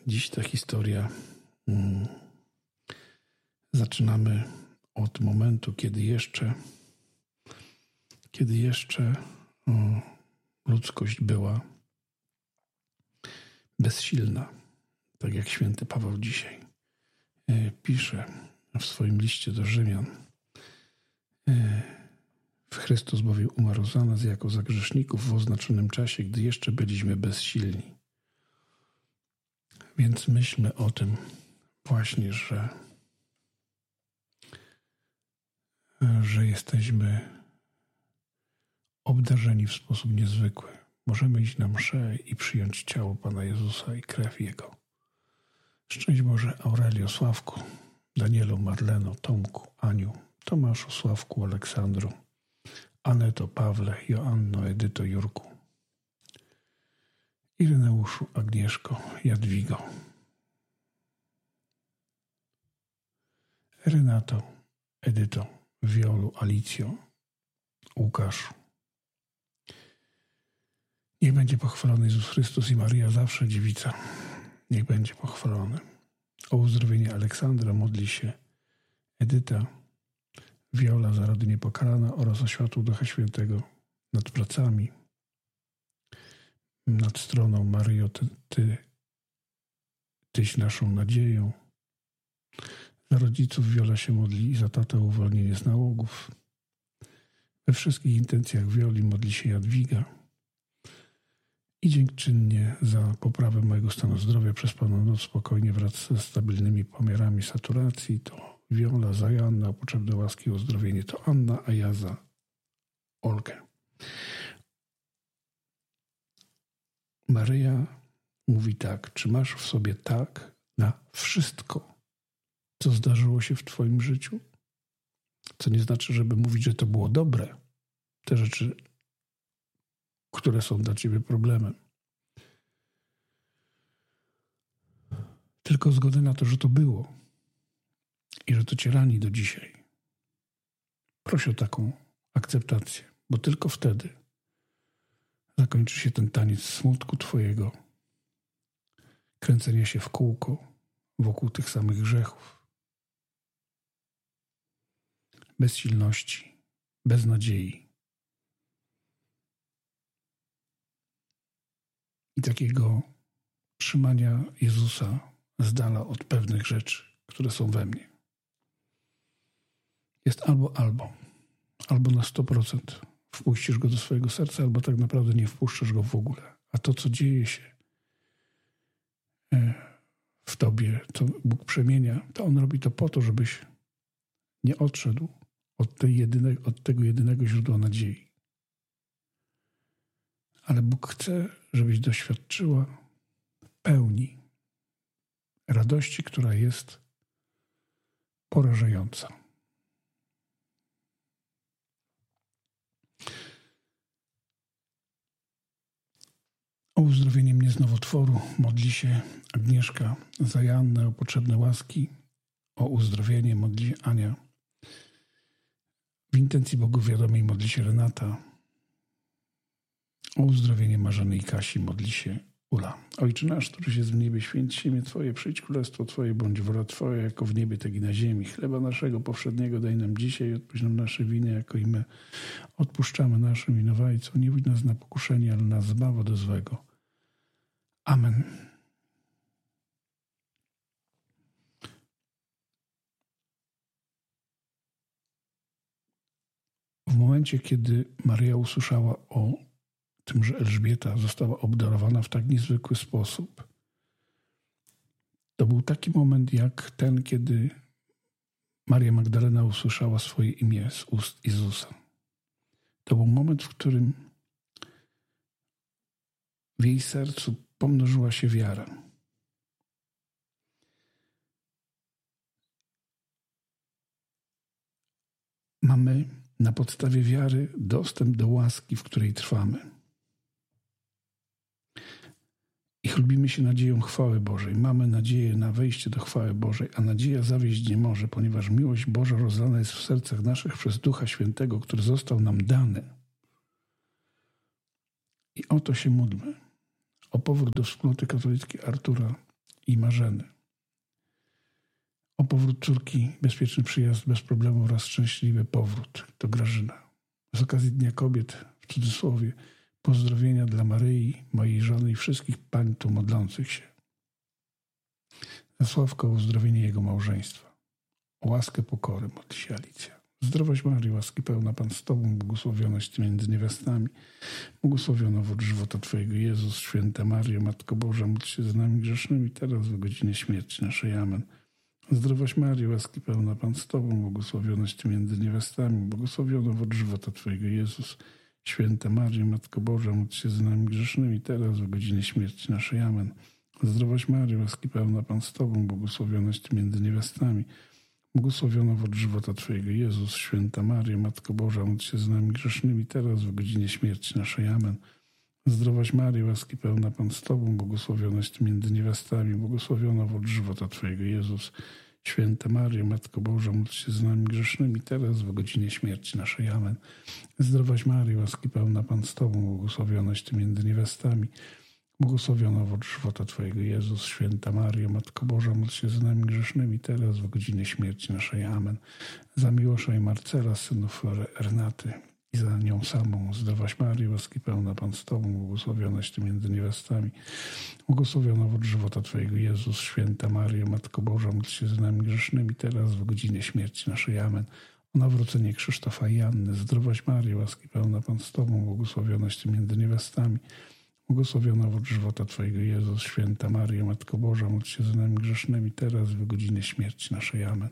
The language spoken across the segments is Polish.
Dziś ta historia zaczynamy od momentu, kiedy jeszcze ludzkość była bezsilna. Tak jak święty Paweł dzisiaj pisze w swoim liście do Rzymian. Chrystus bowiem umarł za nas jako za grzeszników w oznaczonym czasie, gdy jeszcze byliśmy bezsilni. Więc myślmy o tym właśnie, że jesteśmy obdarzeni w sposób niezwykły. Możemy iść na mszę i przyjąć ciało Pana Jezusa i krew Jego. Szczęść Boże Aurelio, Sławku, Danielu, Marleno, Tomku, Aniu, Tomaszu, Sławku, Aleksandru, Aneto, Pawle, Joanno, Edyto, Jurku, Ireneuszu, Agnieszko, Jadwigo, Renato, Edyto, Wiolu, Alicjo, Łukaszu. Niech będzie pochwalony Jezus Chrystus i Maria zawsze dziewica. Niech będzie pochwalony. O uzdrowienie Aleksandra modli się Edyta, Wiola za rady niepokalana oraz o światło Ducha Świętego nad pracami, nad stroną Maryjo, Tyś naszą nadzieją. Za rodziców Wiola się modli i za tatę o uwolnienie z nałogów. We wszystkich intencjach Wioli modli się Jadwiga. I dziękczynnie za poprawę mojego stanu zdrowia przez Panu noc spokojnie wraz ze stabilnymi pomiarami saturacji to Wiola, za Joannę o potrzebne łaski i uzdrowienie to Anna, a ja za Olgę. Maryja mówi tak: czy masz w sobie tak na wszystko, co zdarzyło się w Twoim życiu? Co nie znaczy, żeby mówić, że to było dobre. Te rzeczy, które są dla Ciebie problemem. Tylko zgodę na to, że to było i że to Cię rani do dzisiaj. Proś o taką akceptację, bo tylko wtedy zakończy się ten taniec smutku Twojego, kręcenia się w kółko wokół tych samych grzechów, bezsilności, beznadziei i takiego trzymania Jezusa z dala od pewnych rzeczy, które są we mnie. Jest albo na 100% wpuścisz Go do swojego serca, albo tak naprawdę nie wpuszczasz Go w ogóle. A to, co dzieje się w Tobie, co Bóg przemienia, to On robi to po to, żebyś nie odszedł od tego jedynego źródła nadziei. Ale Bóg chce, żebyś doświadczyła pełni radości, która jest porażająca. O uzdrowienie mnie z nowotworu modli się Agnieszka, za Joannę o potrzebne łaski, o uzdrowienie modli się Ania. W intencji Bogu wiadomej modli się Renata. O uzdrowienie Marzeny i Kasi modli się Ula. Ojcze nasz, któryś jest w niebie, święć się imię Twoje, przyjdź królestwo Twoje, bądź wola Twoja, jako w niebie, tak i na ziemi. Chleba naszego powszedniego daj nam dzisiaj i odpuść nam nasze winy, jako i my odpuszczamy naszym winowajcom. Nie wódź nas na pokuszenie, ale nas zbaw od złego. Amen. W momencie, kiedy Maryja usłyszała o tym, że Elżbieta została obdarowana w tak niezwykły sposób, to był taki moment jak ten, kiedy Maria Magdalena usłyszała swoje imię z ust Jezusa. To był moment, w którym w jej sercu pomnożyła się wiara. Mamy na podstawie wiary dostęp do łaski, w której trwamy. I chlubimy się nadzieją chwały Bożej. Mamy nadzieję na wejście do chwały Bożej, a nadzieja zawieść nie może, ponieważ miłość Boża rozlana jest w sercach naszych przez Ducha Świętego, który został nam dany. I o to się módlmy. O powrót do wspólnoty katolickiej Artura i Marzeny. O powrót córki, bezpieczny przyjazd bez problemu oraz szczęśliwy powrót. To Grażyna. Z okazji Dnia Kobiet, w cudzysłowie, pozdrowienia dla Maryi, mojej żony i wszystkich pań tu modlących się. Za Sławka o uzdrowienie jego małżeństwa. O łaskę pokory modli się Alicja. Zdrowaś Maryjo, łaski pełna Pan z Tobą, błogosławionaś Ty między niewiastami, błogosławiono owoc żywota Twojego Jezus. Święta Maryjo, Matko Boża, módl się za nami grzesznymi, teraz w godzinie śmierci naszej. Amen. Zdrowaś Maryjo, łaski pełna Pan z Tobą, błogosławionaś Ty między niewiastami, błogosławiono owoc żywota Twojego Jezus. Święta Maryjo, Matko Boża, módl się za nami grzesznymi, teraz w godzinie śmierci naszej. Amen. Zdrowaś Maryjo, łaski pełna Pan z Tobą, błogosławionaś Ty między niewiastami, błogosławiono owoc żywota Twojego Jezus. Święta Maryjo, Matko Boża, módl się z nami grzesznymi, teraz w godzinie śmierci naszej. Amen. Zdrowaś Maryjo, łaski pełna Pan z Tobą, błogosławionaś Ty między niewiastami, błogosławiono owoc żywota Twojego Jezus. Święta Maryjo, Matko Boża, módl się z nami grzesznymi, teraz w godzinie śmierci naszej. Amen. Zdrowaś Maryjo, łaski pełna Pan z Tobą, błogosławionaś Ty między niewiastami, błogosławiono owoc żywota Twojego Jezus. Święta Maryjo, Matko Boża, módl się z nami grzesznymi, teraz w godzinie śmierci naszej. Amen. Za Miłosza i Marcela, synów Renaty, i za nią samą. Zdrowaś Maryjo, łaski pełna Pan z Tobą, błogosławionaś Ty między niewiastami, błogosławiono owoc żywota Twojego Jezus. Święta Maryjo, Matko Boża, módl się z nami grzesznymi, teraz w godzinie śmierci naszej. Amen. O nawrócenie Krzysztofa i Anny. Zdrowaś Maryjo, łaski pełna Pan z Tobą, błogosławionaś Ty między niewiastami, błogosławiono owoc żywota Twojego Jezus. Święta Maryjo, Matko Boża, módl się z nami grzesznymi, teraz w godzinie śmierci naszej. Amen.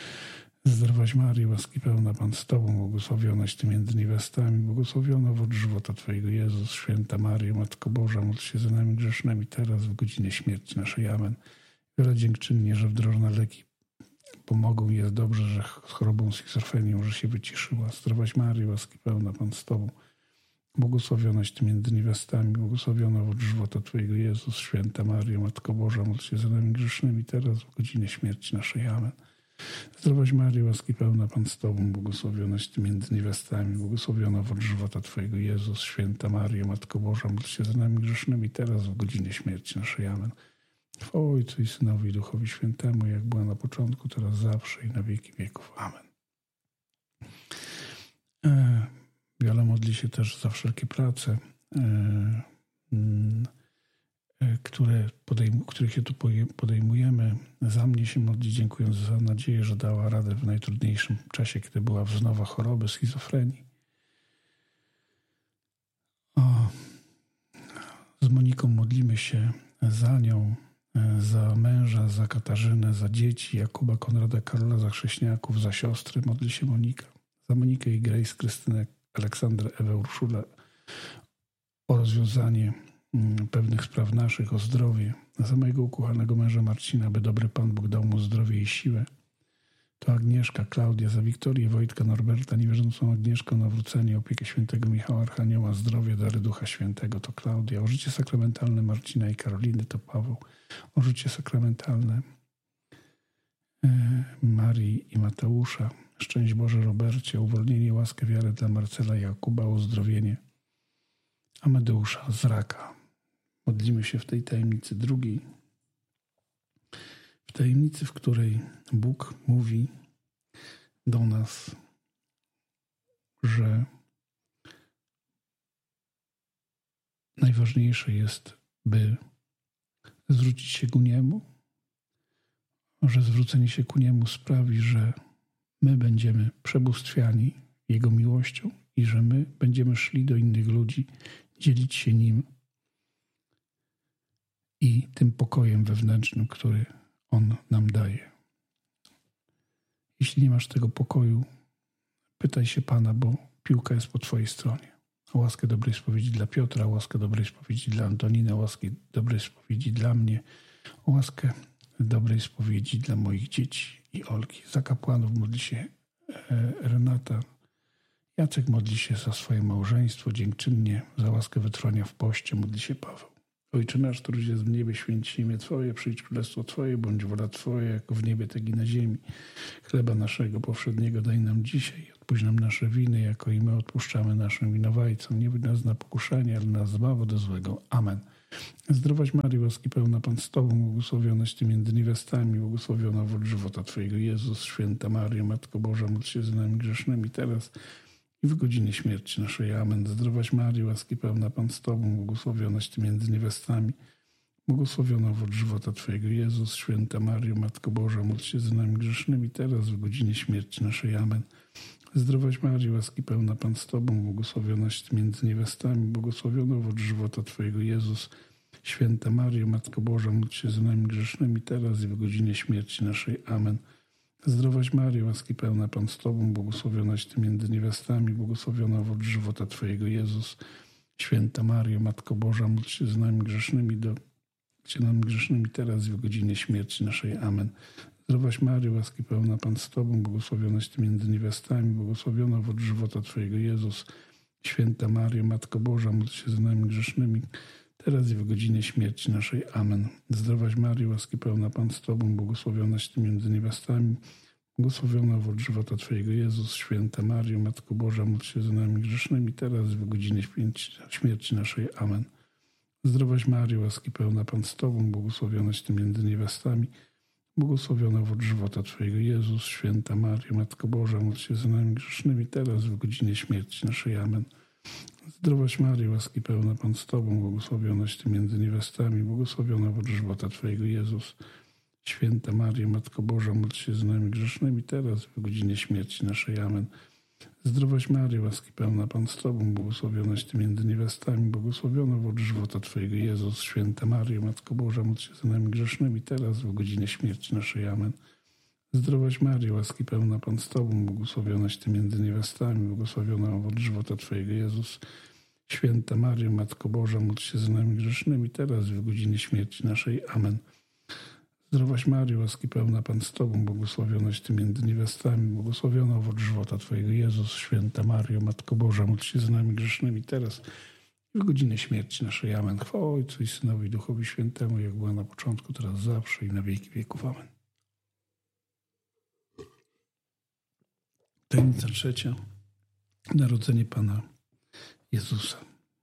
Zdrowaś Maryjo, łaski pełna Pan z Tobą, błogosławionaś Ty między niewiastami, błogosławiono owoc żywota Twojego Jezus. Święta Maryjo, Matko Boża, módl się za nami grzesznymi, teraz w godzinie śmierci naszej. Amen. Wiele dziękczynnie, że wdrożone leki pomogą. Jest dobrze, że z chorobą schizofrenią, że się wyciszyła. Zdrowaś Maryjo, łaski pełna Pan z Tobą, błogosławionaś Ty między niewiastami, błogosławiono owoc żywota Twojego Jezus. Święta Maryjo, Matko Boża, módl się za nami grzesznymi, teraz w godzinie śmierci naszej. Amen. Zdrowaś Maryjo, łaski pełna Pan z Tobą, błogosławionaś Ty między niewiastami, błogosławiono owoc żywota Twojego Jezus. Święta Maryjo, Matko Boża, módl się za nami grzesznymi, teraz w godzinie śmierci naszej. Amen. Chwała Ojcu i Synowi i Duchowi Świętemu, jak była na początku, teraz zawsze i na wieki wieków. Amen. Wiola modli się też za wszelkie prace, których się tu podejmujemy. Za mnie się modli, dziękując za nadzieję, że dała radę w najtrudniejszym czasie, kiedy była wznowa choroby, schizofrenii. Z Moniką modlimy się za nią, za męża, za Katarzynę, za dzieci, Jakuba, Konrada, Karola, za chrześniaków, za siostry. Modli się Monika. Za Monikę i Grace, Krystynę, Aleksandrę, Ewę, Urszulę o rozwiązanie pewnych spraw naszych, o zdrowie. Za mojego ukochanego męża Marcina, by dobry Pan Bóg dał mu zdrowie i siłę. To Agnieszka, Klaudia, za Wiktorię, Wojtka, Norberta, niewierzącą Agnieszkę, nawrócenie, opiekę świętego Michała Archanioła, zdrowie, dary Ducha Świętego, to Klaudia. O życie sakramentalne Marcina i Karoliny, to Paweł. O życie sakramentalne Marii i Mateusza. Szczęść Boże Robercie, uwolnienie, łaskę, wiarę dla Marcela i Jakuba, uzdrowienie Amadeusza z raka. Modlimy się w tej tajemnicy drugiej. W tajemnicy, w której Bóg mówi do nas, że najważniejsze jest, by zwrócić się ku Niemu, że zwrócenie się ku Niemu sprawi, że my będziemy przebóstwiani Jego miłością i że my będziemy szli do innych ludzi, dzielić się Nim i tym pokojem wewnętrznym, który On nam daje. Jeśli nie masz tego pokoju, pytaj się Pana, bo piłka jest po Twojej stronie. O łaskę dobrej spowiedzi dla Piotra, o łaskę dobrej spowiedzi dla Antoniny, o łaskę dobrej spowiedzi dla mnie, o łaskę dobrej spowiedzi dla moich dzieci i Olgi. Za kapłanów modli się Renata. Jacek modli się za swoje małżeństwo, dziękczynnie za łaskę wytrwania w poście modli się Paweł. Ojcze nasz, któryś jest w niebie, święć się imię Twoje, przyjdź królestwo Twoje, bądź wola Twoja, jako w niebie, tak i na ziemi. Chleba naszego powszedniego daj nam dzisiaj, odpuść nam nasze winy, jako i my odpuszczamy naszym winowajcom. Nie wódź nas na pokuszenie, ale nas zbaw od złego. Amen. Zdrowaś Maryjo, łaski pełna Pan z Tobą, błogosławionaś Ty między niewiastami, błogosławiona owoc żywota Twojego Jezus. Święta Maryjo, Matko Boża, módl się za nami grzesznymi teraz i w godzinie śmierci naszej. Amen. Zdrowaś Maryjo, łaski pełna Pan z Tobą, błogosławionaś Ty między niewiastami, błogosławiona owoc żywota Twojego Jezus. Święta Maryjo, Matko Boża, módl się za nami grzesznymi teraz w godzinie śmierci naszej. Amen. Zdrowaś Maryjo, łaski pełna Pan z Tobą, błogosławionaś Ty między niewiastami, błogosławiona owoc żywota Twojego Jezus. Święta Maryjo, Matko Boża, módl się za nami grzesznymi teraz i w godzinie śmierci naszej. Amen. Zdrowaś Maryjo, łaski pełna Pan z Tobą, błogosławionaś Ty między niewiastami, błogosławiona owoc żywota Twojego Jezus. Święta Maryjo, Matko Boża, módl się za nami grzesznymi teraz i w godzinie śmierci naszej. Amen. Zdrowaś Maryjo, łaski pełna Pan z Tobą, błogosławionaś Ty między niewiastami, błogosławiona owoc żywota Twojego Jezus. Święta Maryjo, Matko Boża, módl się za nami grzesznymi teraz i w godzinie śmierci naszej. Amen. Zdrowaś Maryjo, łaski pełna Pan z Tobą, błogosławionaś Ty między niewiastami, błogosławiona owoc żywota Twojego Jezus. Święta Maryjo, Matko Boża, módl się za nami grzesznymi teraz i w godzinie śmierci naszej. Amen. Zdrowaś Maryjo, łaski pełna Pan z Tobą, błogosławionaś Ty między niewiastami, błogosławiona owoc żywota Twojego Jezus. Święta Maryjo, Matko Boża, módl się za nami grzesznymi teraz w godzinie śmierci naszej. Amen. Zdrowaś Maryjo, łaski pełna Pan z Tobą, błogosławionaś Ty między niewiastami, błogosławiona owoc żywota Twojego Jezus. Święta Maryjo, Matko Boża, módl się za nami grzesznymi teraz w godzinie śmierci naszej. Amen. Zdrowaś Maryjo, łaski pełna Pan z Tobą, błogosławionaś Ty między niewiastami, błogosławiona owoc żywota Twojego Jezus. Święta Maryjo, Matko Boża, módl się za nami grzesznymi teraz w godzinie śmierci naszej. Amen. Zdrowaś Maryjo, łaski pełna Pan z Tobą, błogosławionaś Ty między niewiastami, błogosławiona owoc żywota Twojego Jezus. Święta Maryjo, Matko Boża, módl się za nami grzesznymi teraz w godzinie śmierci naszej. Amen. Zdrowaś Maryjo, łaski pełna Pan z Tobą, błogosławionaś Ty między niewiastami, błogosławiona owoc żywota Twojego Jezus. Święta Maryjo, Matko Boża, módl się za nami grzesznymi teraz i w godzinie śmierci naszej. Amen. Chwała Ojcu i Synowi i Duchowi Świętemu, jak była na początku, teraz zawsze i na wieki wieków. Amen. Tajemnica trzecia. Narodzenie Pana Jezusa.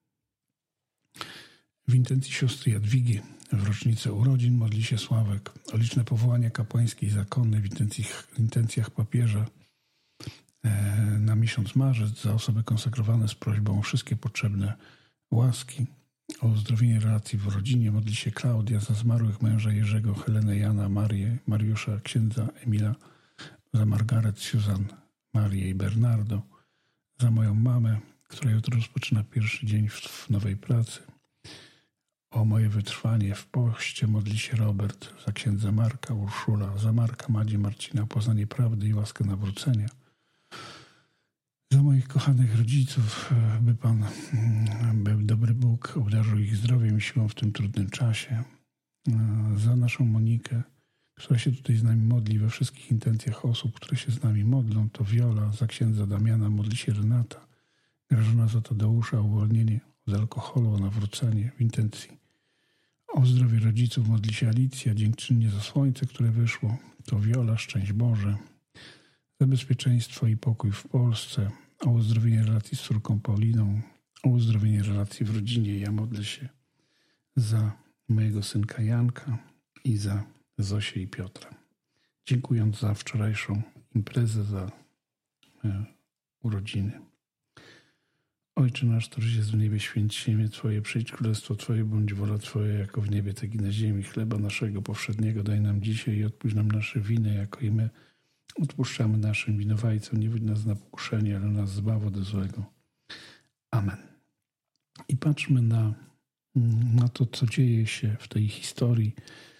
W intencji siostry Jadwigi w rocznicę urodzin modli się Sławek o liczne powołania kapłańskie i zakonne w intencjach papieża na miesiąc marzec za osoby konsekrowane z prośbą o wszystkie potrzebne łaski. O uzdrowienie relacji w rodzinie modli się Klaudia za zmarłych męża Jerzego, Helenę, Jana, Marię, Mariusza, księdza Emila, za Margaret, Susan, Marię i Bernardo, za moją mamę, która jutro rozpoczyna pierwszy dzień w nowej pracy. O moje wytrwanie w poście modli się Robert, za księdza Marka, Urszula, za Marka, Madzie, Marcina, poznanie prawdy i łaskę nawrócenia. Za moich kochanych rodziców, by dobry Bóg obdarzył ich zdrowiem i siłą w tym trudnym czasie. Za naszą Monikę, która się tutaj z nami modli we wszystkich intencjach osób, które się z nami modlą, to Wiola, za księdza Damiana modli się Renata, Grażyna za Tadeusza o uwolnienie od alkoholu, o nawrócenie w intencji. O zdrowie rodziców modli się Alicja, dziękczynnie za słońce, które wyszło, to Wiola, szczęść Boże, za bezpieczeństwo i pokój w Polsce, o uzdrowienie relacji z córką Pauliną, o uzdrowienie relacji w rodzinie. Ja modlę się za mojego synka Janka i za Zosię i Piotra. Dziękując za wczorajszą imprezę, za urodziny. Ojcze nasz, któryś jest w niebie, święć się imię Twoje, przyjdź królestwo Twoje, bądź wola Twoja, jako w niebie, tak i na ziemi. Chleba naszego powszedniego daj nam dzisiaj i odpuść nam nasze winy, jako i my odpuszczamy naszym winowajcom. Nie wódź nas na pokuszenie, ale nas zbaw od złego. Amen. I patrzmy na to, co dzieje się w tej historii.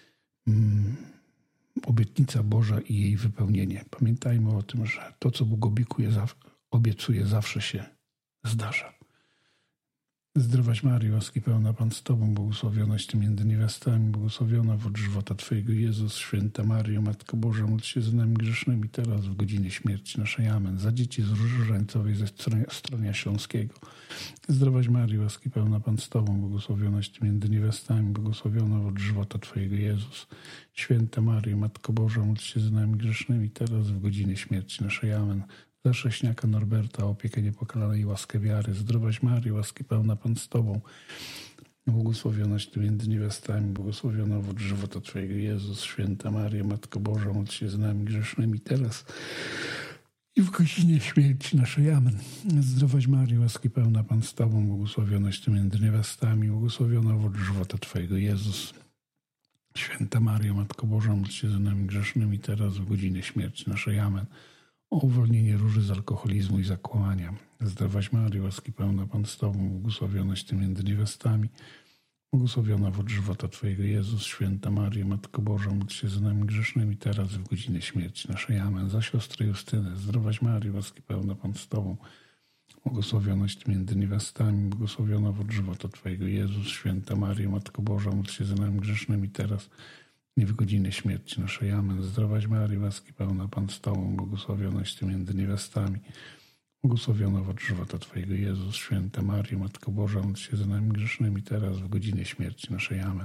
Obietnica Boża i jej wypełnienie. Pamiętajmy o tym, że to, co Bóg obiecuje, zawsze się zdarza. Zdrowaś Maryjo, łaski pełna Pan z Tobą, błogosławionaś Ty między niewiastami, błogosławiona owoc żywota Twojego Jezus. Święta Maryjo, Matko Boża, módl się za nami grzesznymi teraz w godzinie śmierci naszej. Amen. Za dzieci z Róży Różańcowej ze Stronia Śląskiego. Zdrowaś Maryjo, łaski pełna Pan z Tobą, błogosławionaś Ty między niewiastami, błogosławiona owoc żywota Twojego Jezus. Święta Maryjo, Matko Boża, módl się za nami grzesznymi teraz w godzinie śmierci naszej. Amen. Za Sześniaka Norberta, opiekę niepokalanej i łaskę wiary. Zdrowaś Maryjo, łaski pełna Pan z Tobą, błogosławionaś Ty między niewiastami, błogosławiona owoc żywota Twojego, Jezus. Święta Maryjo, Matko Boża, módl się z nami grzesznymi teraz i w godzinie śmierci naszej. Amen. Zdrowaś Maryjo, łaski pełna, Pan z Tobą, błogosławionaś Ty między niewiastami, błogosławiona owoc żywota Twojego, Jezus. Święta Maryjo, Matko Boża, módl się z nami grzesznymi teraz w godzinę śmierci naszej. Amen. O uwolnienie róży z alkoholizmu i zakłamania. Zdrowaś Maryjo, łaski pełna, Pan z Tobą, błogosławionaś Ty między niewiastami, błogosławiona owoc żywota Twojego, Jezus. Święta Maryjo, Matko Boża, módl się z nami grzesznymi teraz w godzinę śmierci naszej. Amen. Za siostrę Justynę. Zdrowaś Maryjo, łaski pełna, Pan z Tobą, błogosławionaś Ty między niewiastami, błogosławiona owoc żywota Twojego, Jezus. Święta Maryjo, Matko Boża, módl się z nami grzesznymi teraz i w godzinę śmierci naszej. Amen. Zdrowaś Maryjo, łaski pełna, Pan z Tobą, błogosławionaś Ty między niewiastami, błogosławiona owoc żywota Twojego, Jezus. Święta Maryjo, Matko Boża, módl się za nami grzesznymi teraz w godzinę śmierci naszej. Amen.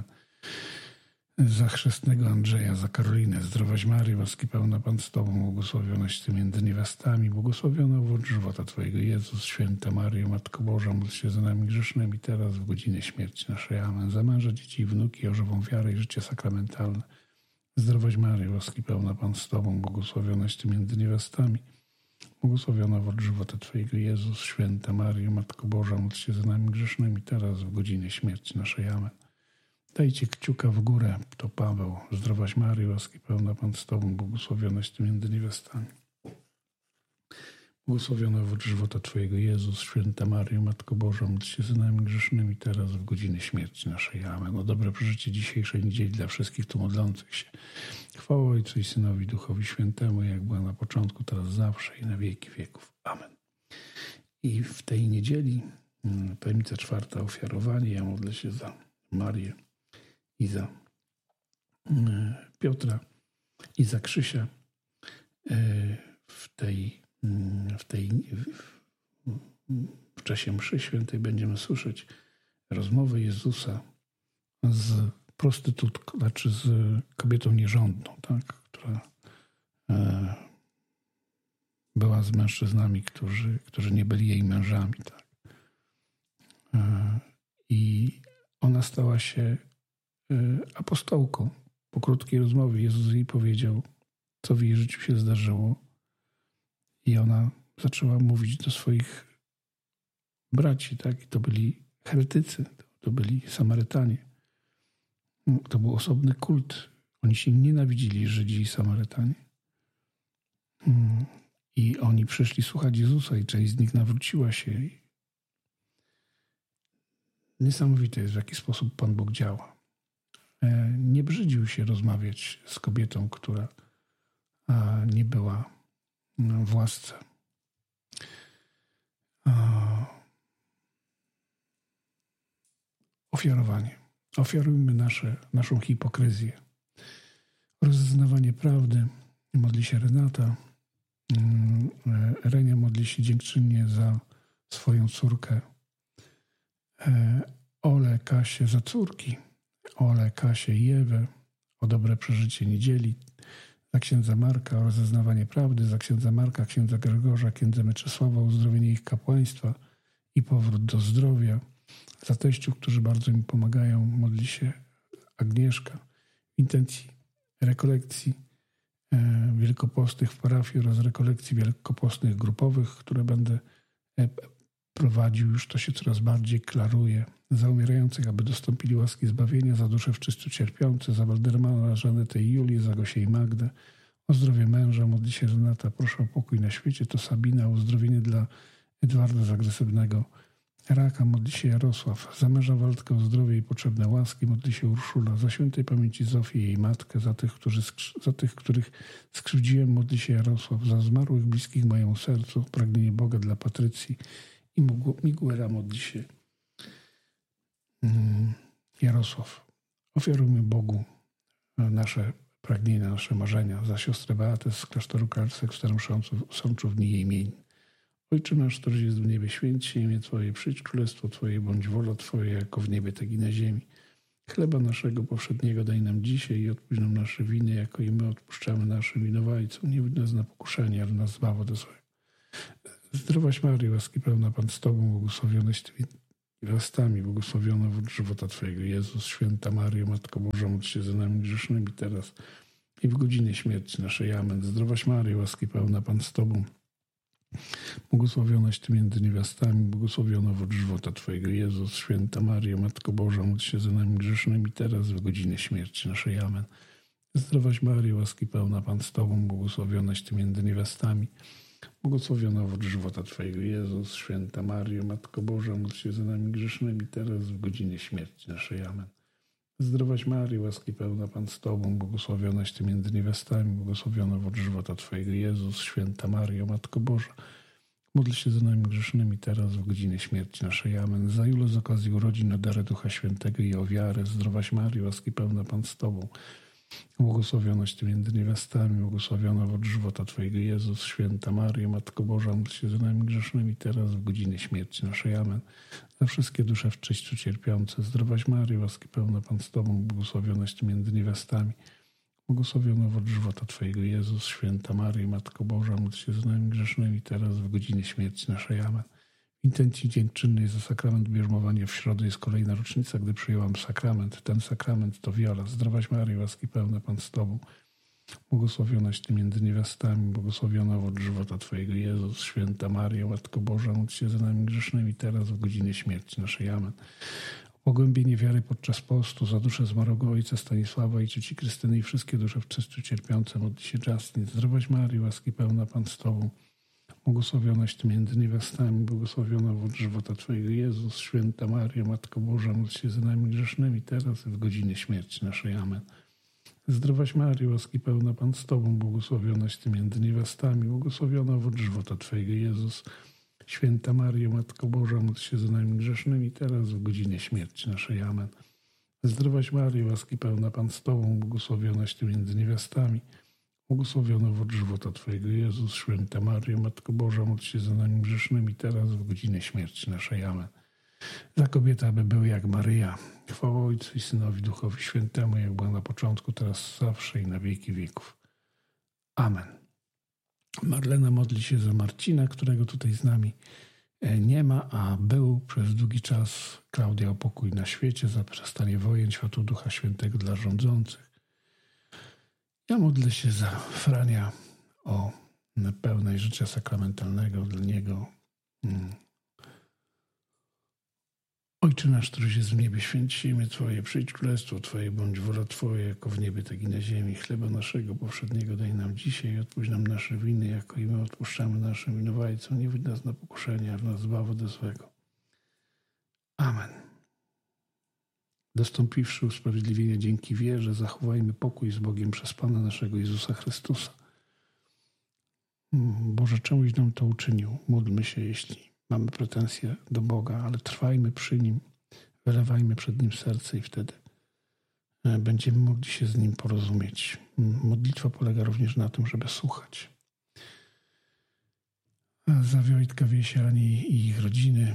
Za chrzestnego Andrzeja, za Karolinę. Zdrowaś Maryjo, łaski pełna, Pan z Tobą, błogosławionaś Ty między niewiastami, błogosławiona owoc żywota Twojego, Jezus. Święta Maryjo, Matko Boża, módl się za nami grzesznymi teraz w godzinę śmierci naszej. Amen. Za męża, dzieci i wnuki, o żywą wiarę i życie sakramentalne. Zdrowaś Maryjo, łaski pełna, Pan z Tobą, błogosławionaś Ty między niewiastami, błogosławiona owoc żywota Twojego, Jezus. Święta Maryjo, Matko Boża, módl się za nami grzesznymi teraz w godzinę śmierci naszej. Amen. Dajcie kciuka w górę, to Paweł. Zdrowaś Maryjo, łaski pełna, Pan z Tobą, błogosławionaś Ty między niewiastami, błogosławiona owoc żywota Twojego, Jezus. Święta Maryjo, Matko Boża, módl się za nami grzesznymi teraz w godzinę śmierci naszej. Amen. O dobre przeżycie dzisiejszej niedzieli dla wszystkich tu modlących się. Chwała Ojcu i Synowi, Duchowi Świętemu, jak była na początku, teraz zawsze i na wieki wieków. Amen. I w tej niedzieli, tajemnica czwarta, ofiarowanie. Ja modlę się za Marię i za Piotra i za Krzysia. W czasie mszy świętej będziemy słyszeć rozmowę Jezusa z prostytutką, znaczy z kobietą nierządną, tak, która była z mężczyznami, którzy nie byli jej mężami. Tak. I ona stała się apostołką. Po krótkiej rozmowie Jezus jej powiedział, co w jej życiu się zdarzyło. I ona zaczęła mówić do swoich braci, tak? I to byli heretycy, to byli Samarytanie. To był osobny kult. Oni się nienawidzili, Żydzi i Samarytanie. I oni przyszli słuchać Jezusa i część z nich nawróciła się. Niesamowite jest, w jaki sposób Pan Bóg działa. Nie brzydził się rozmawiać z kobietą, która nie była w łasce. Ofiarowanie. Ofiarujmy naszą hipokryzję. Rozeznawanie prawdy. Modli się Renata. Renia modli się dziękczynnie za swoją córkę. Ole, Kasię za córki. Ole, Kasię i Ewę o dobre przeżycie niedzieli. Za księdza Marka o rozeznawanie prawdy. Za księdza Marka, księdza Gregorza, księdza Mieczysława o uzdrowienie ich kapłaństwa i powrót do zdrowia. Za teściów, którzy bardzo mi pomagają, modli się Agnieszka w intencji rekolekcji wielkopostnych w parafii oraz rekolekcji wielkopostnych grupowych, które będę prowadził. Już to się coraz bardziej klaruje. Za umierających, aby dostąpili łaski zbawienia, za dusze wszyscy cierpiące, za Waldermana, Żanetę i Julię, za Gosię i Magdę. O zdrowie męża modli się Renata, proszę o pokój na świecie. To Sabina, o uzdrowienie dla Edwarda z agresywnego raka, modli się Jarosław. Za męża Waldka o zdrowie i potrzebne łaski modli się Urszula. Za świętej pamięci Zofię i jej matkę, za tych, których skrzywdziłem, modli się Jarosław. Za zmarłych bliskich mojemu sercu, pragnienie Boga dla Patrycji i Miguela modli się Jarosław. Ofiarujmy Bogu nasze pragnienia, nasze marzenia. Za siostrę Beatę z klasztoru Karlsek w Starym Sączu w dni jej imienin. Ojcze nasz, któryś jest w niebie, święć się imię Twoje, przyjdź królestwo Twoje, bądź wola Twoja, jako w niebie, tak i na ziemi. Chleba naszego powszedniego daj nam dzisiaj i odpuść nam nasze winy, jako i my odpuszczamy naszym winowajcom. Nie wódź nas na pokuszenie, ale nas zbaw od złego. Zdrowaś Maryjo, łaski pełna, Pan z Tobą, błogosławionaś Ty niewiastami. Błogosławiona owoc żywota Twojego, Jezus. Święta Maryjo, Matko Boża, módl się za nami grzesznymi teraz i w godzinie śmierci naszej. Amen. Zdrowaś Maryjo, łaski pełna, Pan z Tobą. Błogosławionaś Ty między niewiastami, błogosławiona owoc żywota Twojego, Jezus. Święta Maryjo, Matko Boża, módl się za nami grzesznymi teraz w godzinie śmierci naszej. Amen. Zdrowaś Maryjo, łaski pełna, Pan z Tobą, błogosławionaś Ty między niewiastami, błogosławiona owoc żywota Twojego, Jezus. Święta Maryjo, Matko Boża, módl się za nami grzesznymi teraz w godzinie śmierci naszej. Amen. Zdrowaś Maryjo, łaski pełna, Pan z Tobą, błogosławionaś Ty między niewiastami, błogosławiona owoc żywota Twojego, Jezus. Święta Maryjo, Matko Boża, módl się za nami grzesznymi teraz w godzinie śmierci naszej. Amen. Za Julę z okazji urodzin na darę Ducha Świętego i o wiarę. Zdrowaś Maryjo, łaski pełna, Pan z Tobą, błogosławionaś Ty między niewiastami, błogosławiona owoc żywota Twojego, Jezus. Święta Maryjo, Matko Boża, módl się za nami grzesznymi teraz w godzinie śmierci naszej. Amen. Za wszystkie dusze w czyściu cierpiące. Zdrowaś Maryjo, łaski pełna, Pan z Tobą, błogosławionaś Ty między niewiastami, błogosławiona owoc żywota Twojego, Jezus. Święta Maryjo, Matko Boża, módl się za nami grzesznymi teraz w godzinie śmierci naszej. Amen. W intencji dziękczynnej za sakrament bierzmowania w środę jest kolejna rocznica, gdy przyjęłam sakrament. Ten sakrament to wiola. Zdrowaś Maryjo, łaski pełna, Pan z Tobą, błogosławionaś Ty między niewiastami, błogosławiona owoc żywota Twojego, Jezus. Święta Maryjo, Matko Boża, módl się za nami grzesznymi teraz w godzinie śmierci naszej. Amen. O pogłębienie wiary podczas postu za duszę zmarłego ojca Stanisława i cioci Krystyny i wszystkie dusze w czyściu cierpiące módl się Justin. Zdrowaś Maryjo, łaski pełna, Pan z Tobą, błogosławionaś Ty między niewiastami, błogosławiona owoc żywota Twojego, Jezus. Święta Maryjo, Matko Boża, módl się za nami grzesznymi teraz i w godzinie śmierci naszej. Amen. Zdrowaś Maryjo, łaski pełna, Pan z Tobą, błogosławionaś Ty między niewiastami, błogosławiona owoc żywota Twojego, Jezus. Święta Maryjo, Matko Boża, módl się za nami grzesznymi teraz w godzinie śmierci naszej. Amen. Zdrowaś Maryjo, łaski pełna, Pan z Tobą, błogosławionaś Ty między niewiastami, błogosławiona owoc żywota Twojego, Jezus. Święta Maryjo, Matko Boża, módl się za nami grzesznymi teraz w godzinie śmierci naszej. Amen. Za kobiety, aby były jak Maryja. Chwała Ojcu i Synowi, Duchowi Świętemu, jak była na początku, teraz, zawsze i na wieki wieków. Amen. Marlena modli się za Marcina, którego tutaj z nami nie ma, a był przez długi czas. Klaudia o pokój na świecie, za przestanie wojen, światło Ducha Świętego dla rządzących. Ja modlę się za Frania o pełnej życia sakramentalnego dla niego. Ojcze nasz, któryś jest w niebie, święć się imię Twoje, przyjdź królestwo Twoje, bądź wola Twoja, jako w niebie, tak i na ziemi. Chleba naszego powszedniego daj nam dzisiaj i odpuść nam nasze winy, jako i my odpuszczamy naszym winowajcom. Nie wódź nas na pokuszenie, a nas zbaw ode złego. Amen. Dostąpiwszy usprawiedliwienia dzięki wierze, zachowajmy pokój z Bogiem przez Pana naszego Jezusa Chrystusa. Boże, czemuś nam to uczynił. Módlmy się, jeśli mamy pretensje do Boga, ale trwajmy przy Nim, wylewajmy przed Nim serce i wtedy będziemy mogli się z Nim porozumieć. Modlitwa polega również na tym, żeby słuchać. Za Wojtka Wiesiani i ich rodziny,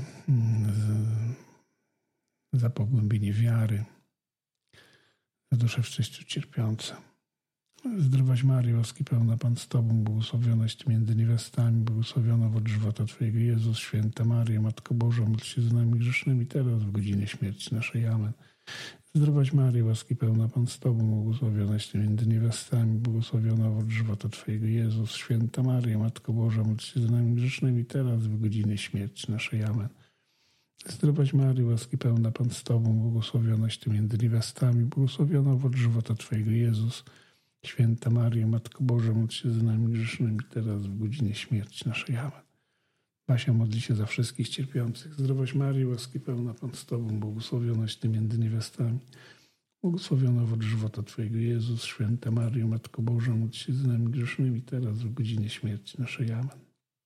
za pogłębienie wiary, za dusze w czyściu cierpiące. Zdrowaś Maryjo, łaski pełna, Pan z Tobą, błogosławionaś Ty między niewiastami, błogosławiona owoc żywota Twojego, Jezus. Święta Maryjo, Matko Boża, módl się za nami grzesznymi teraz w godzinie śmierci naszej. Amen. Zdrowaś Maryjo, łaski pełna, Pan z Tobą, błogosławionaś Ty między niewiastami, błogosławiona owoc żywota Twojego, Jezus. Święta Maryjo, Matko Boża, módl się za nami grzesznymi teraz w godzinie śmierci naszej. Amen. Zdrowaś Maryjo, łaski pełna, Pan z Tobą, błogosławionaś Ty między niewiastami, błogosławiona owoc żywota Twojego, Jezus. Święta Maryjo, Matko Boża, módl się za nami grzesznymi teraz w godzinie śmierci naszej. Amen. Basia modli się za wszystkich cierpiących. Zdrowaś Maryjo, łaski pełna, Pan z Tobą, błogosławionaś Ty między niewiastami, błogosławiona owoc żywota Twojego, Jezus. Święta Maryjo, Matko Boża, módl się za nami grzesznymi teraz w godzinie śmierci naszej. Amen.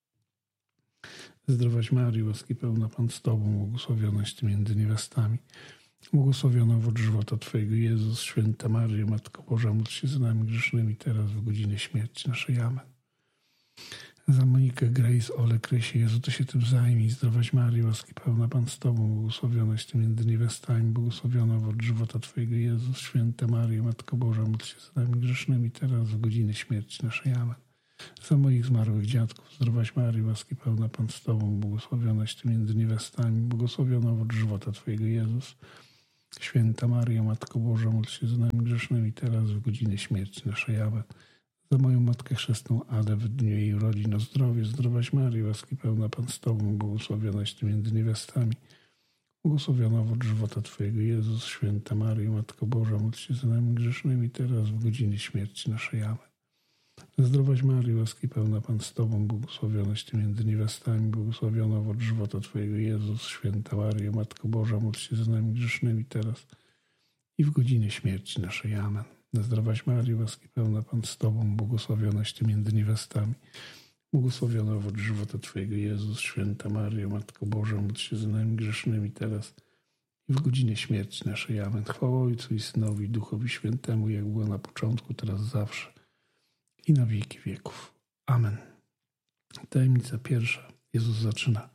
Zdrowaś Maryjo, łaski pełna, Pan z Tobą, błogosławionaś Ty między niewiastami, błogosławiona owoc żywota Twojego, Jezus. Święta Maryjo, Matko Boża, módl się za nami grzesznymi teraz w godzinie śmierci naszej. Amen. Za Monikę, Grace, Ole, Krysię, Jezu, Ty się tym zajmij. Zdrowaś Maryjo, łaski pełna, Pan z Tobą, błogosławionaś Ty między niewiastami, błogosławiona owoc żywota Twojego, Jezus. Święta Maryjo, Matko Boża, módl się za nami grzesznymi teraz w godzinie śmierci naszej. Amen. Za moich zmarłych dziadków, zdrowaś Maryjo, łaski pełna Pan z Tobą, błogosławionaś Ty między niewiastami, błogosławiony owoc żywota Twojego Jezus. Święta Maryjo, Matko Boża, módl się za nami grzesznymi teraz w godzinie śmierci naszej. Amen. Za moją matkę chrzestną Adę w dniu jej urodzin o zdrowie, zdrowaś Maryjo, łaski pełna Pan z Tobą, błogosławionaś Ty między niewiastami, błogosławiony owoc żywota Twojego Jezus. Święta Maryjo, Matko Boża, módl się za nami grzesznymi teraz w godzinie śmierci naszej. Amen. Zdrowaś Maryjo, łaski pełna Pan z Tobą, błogosławionaś Ty między niewiastami, błogosławiony owoc żywota Twojego Jezus. Święta Maryjo, Matko Boża, módl się za nami grzesznymi teraz i w godzinie śmierci naszej. Amen. Zdrowaś Maryjo, łaski pełna Pan z Tobą, błogosławionaś Ty między niewiastami, błogosławiony owoc żywota Twojego Jezus. Święta Maryjo, Matko Boża, módl się za nami grzesznymi teraz i w godzinie śmierci naszej. Amen. Chwała Ojcu i Synowi i Duchowi Świętemu, jak było na początku, teraz zawsze i na wieki wieków. Amen. Tajemnica pierwsza. Jezus zaczyna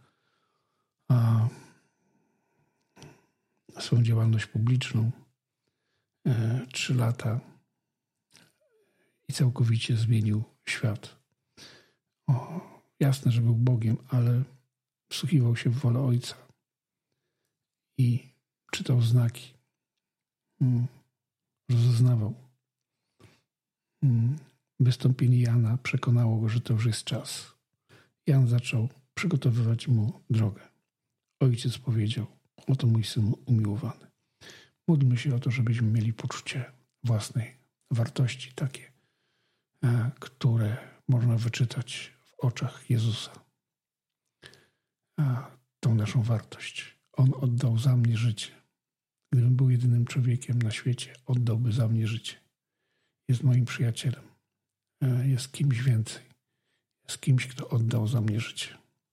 swoją działalność publiczną 3 lata i całkowicie zmienił świat. Jasne, że był Bogiem, ale wsłuchiwał się w wolę Ojca i czytał znaki, rozeznawał. Wystąpienie Jana przekonało go, że to już jest czas. Jan zaczął przygotowywać mu drogę. Ojciec powiedział: oto mój syn umiłowany. Módlmy się o to, żebyśmy mieli poczucie własnej wartości, takie, które można wyczytać w oczach Jezusa. Tą naszą wartość. On oddał za mnie życie. Gdybym był jedynym człowiekiem na świecie, oddałby za mnie życie. Jest moim przyjacielem. Jest kimś więcej. Jest kimś, kto oddał za mnie życie.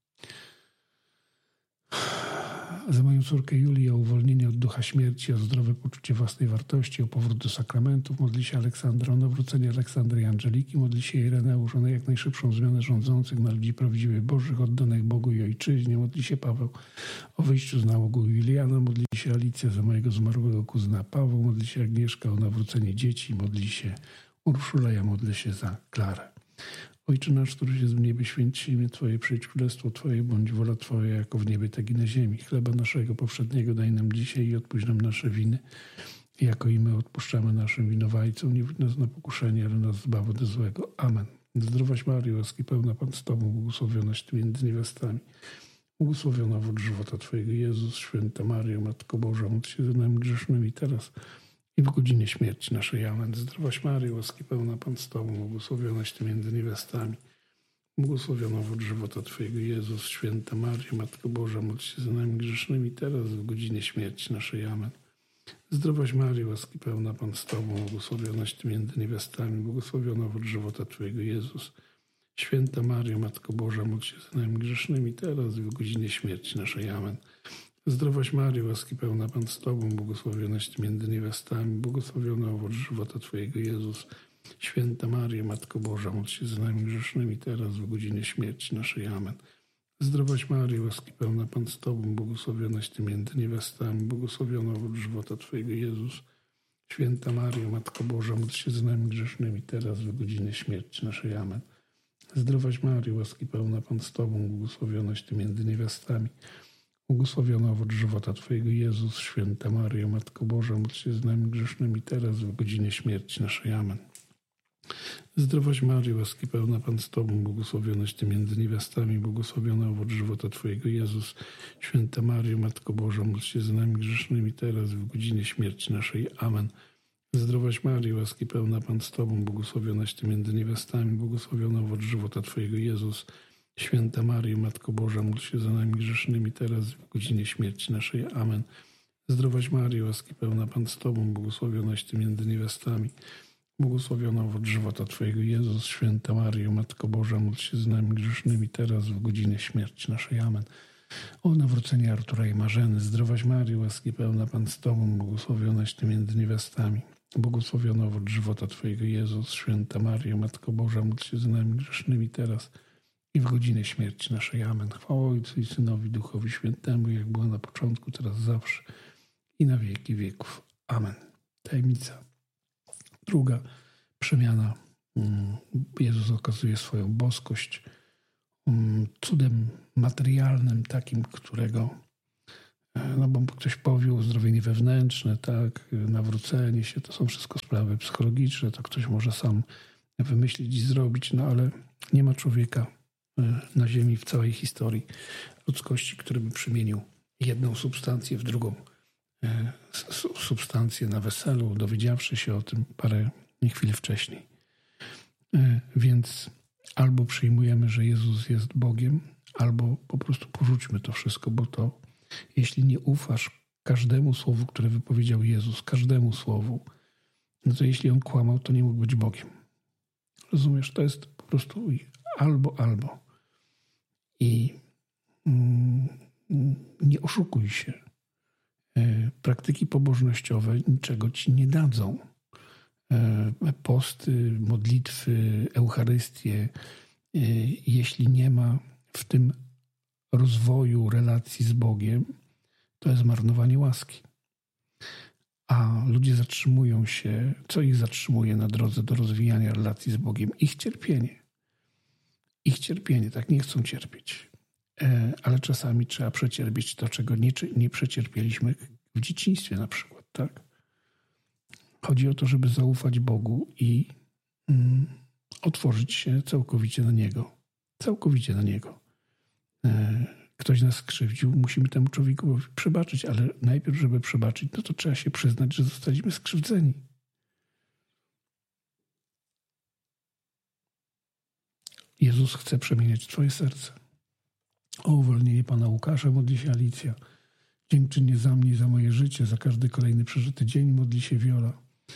Za moją córkę Julię o uwolnienie od ducha śmierci, o zdrowe poczucie własnej wartości, o powrót do sakramentów. Modli się Aleksandra o nawrócenie Aleksandry i Angeliki. Modli się Ireneusz o jak najszybszą zmianę rządzących na ludzi prawdziwych Bożych, oddanych Bogu i Ojczyźnie. Modli się Paweł o wyjściu z nałogu Juliana. Modli się Alicja za mojego zmarłego kuzyna Pawła. Modli się Agnieszka o nawrócenie dzieci. Modli się Urszula, ja modlę się za Klarę. Ojcze nasz, któryś jest w niebie, święć się imię Twoje, przyjdź królestwo Twoje, bądź wola Twoja, jako w niebie, tak i na ziemi. Chleba naszego powszedniego daj nam dzisiaj i odpuść nam nasze winy, jako i my odpuszczamy naszym winowajcom. Nie wódź nas na pokuszenie, ale nas zbaw od złego. Amen. Zdrowaś Maryjo, łaski pełna Pan z Tobą, błogosławionaś Ty między niewiastami, błogosławiona owoc żywota Twojego Jezus. Święta Maryjo, Matko Boża, módl się za nami grzesznymi teraz i w godzinie śmierci naszej. Amen. Zdrowaś Maryjo, łaski pełna Pan z Tobą, błogosławionaś Ty między niewiastami, błogosławiona owoc żywota Twojego Jezus. Święta Maryjo, Matko Boża, módl się za nami grzesznymi teraz w godzinie śmierci naszej. Amen. Zdrowaś Maryjo, łaski pełna Pan z Tobą, błogosławionaś Ty między niewiastami, błogosławiona owoc żywota Twojego Jezus. Święta Maryjo, Matko Boża, módl się za nami grzesznymi teraz w godzinie śmierci naszej. Amen. Zdrowaś Maryjo, łaski pełna Pan z Tobą, błogosławionaś Ty między niewiastami, błogosławiony owoc żywota Twojego Jezus. Święta Maryjo, Matko Boża, módl się za nami grzesznymi teraz w godzinie śmierci naszej. Amen. Zdrowaś Maryjo, łaski pełna Pan z Tobą, błogosławionaś Ty między niewiastami, błogosławiony owoc żywota Twojego Jezus. Święta Maryjo, Matko Boża, módl się za nami grzesznymi teraz w godzinie śmierci naszej. Amen. Zdrowaś Maryjo, łaski pełna Pan z Tobą, błogosławionaś Ty między niewiastami, błogosławiony owoc żywota Twojego Jezus. Święta Maryjo, Matko Boża, módl się z nami grzesznymi teraz w godzinie śmierci naszej. Amen. Zdrowaś Maryjo, łaski pełna Pan z Tobą, błogosławionaś Ty między niewiastami, błogosławiony owoc żywota Twojego Jezus. Święta Maryjo, Matko Boża, módl się z nami grzesznymi teraz w godzinie śmierci naszej. Amen. Zdrowaś Maryjo, łaski pełna Pan z Tobą, błogosławionaś Ty między niewiastami, błogosławiony owoc żywota Twojego Jezus. Święta Maryjo, Matko Boża, módl się za nami grzesznymi teraz w godzinie śmierci naszej. Amen. Zdrowaś Maryjo, łaski pełna Pan z Tobą, błogosławionaś Ty między niewiastami, błogosławiona owoc żywota Twojego Jezus. Święta Maryjo, Matko Boża, módl się z nami grzesznymi teraz w godzinie śmierci naszej. Amen. O nawrócenie Artura i Marzeny. Zdrowaś Maryjo, łaski pełna Pan z Tobą, błogosławionaś Ty między niewiastami, błogosławiona owoc żywota Twojego Jezus. Święta Maryjo, Matko Boża, módl się z nami grzesznymi teraz i w godzinę śmierci naszej. Amen. Chwała Ojcu i Synowi, Duchowi Świętemu, jak było na początku, teraz zawsze i na wieki wieków. Amen. Tajemnica druga. Przemiana Jezus okazuje swoją boskość cudem materialnym, takim, którego, bo ktoś powie, uzdrowienie wewnętrzne, tak, nawrócenie się, to są wszystko sprawy psychologiczne, to ktoś może sam wymyślić i zrobić, ale nie ma człowieka na ziemi w całej historii ludzkości, który by przemienił jedną substancję w drugą substancję na weselu, dowiedziawszy się o tym parę chwil wcześniej. Więc albo przyjmujemy, że Jezus jest Bogiem, albo po prostu porzućmy to wszystko, bo to, jeśli nie ufasz każdemu słowu, które wypowiedział Jezus, każdemu słowu, no to jeśli On kłamał, to nie mógł być Bogiem. Rozumiesz? To jest po prostu albo. I nie oszukuj się. Praktyki pobożnościowe niczego ci nie dadzą. Posty, modlitwy, Eucharystie, jeśli nie ma w tym rozwoju relacji z Bogiem, to jest marnowanie łaski. A ludzie zatrzymują się, co ich zatrzymuje na drodze do rozwijania relacji z Bogiem? Ich cierpienie. Tak, nie chcą cierpieć. Ale czasami trzeba przecierpieć to, czego nie przecierpieliśmy w dzieciństwie na przykład, tak? Chodzi o to, żeby zaufać Bogu i otworzyć się całkowicie na Niego. Całkowicie na Niego. Ktoś nas skrzywdził, musimy temu człowiekowi przebaczyć, ale najpierw, żeby przebaczyć, no to trzeba się przyznać, że zostaliśmy skrzywdzeni. Jezus chce przemieniać twoje serce. O uwolnienie Pana Łukasza modli się Alicja. Dziękczynnie za mnie i za moje życie, za każdy kolejny przeżyty dzień modli się Wiola.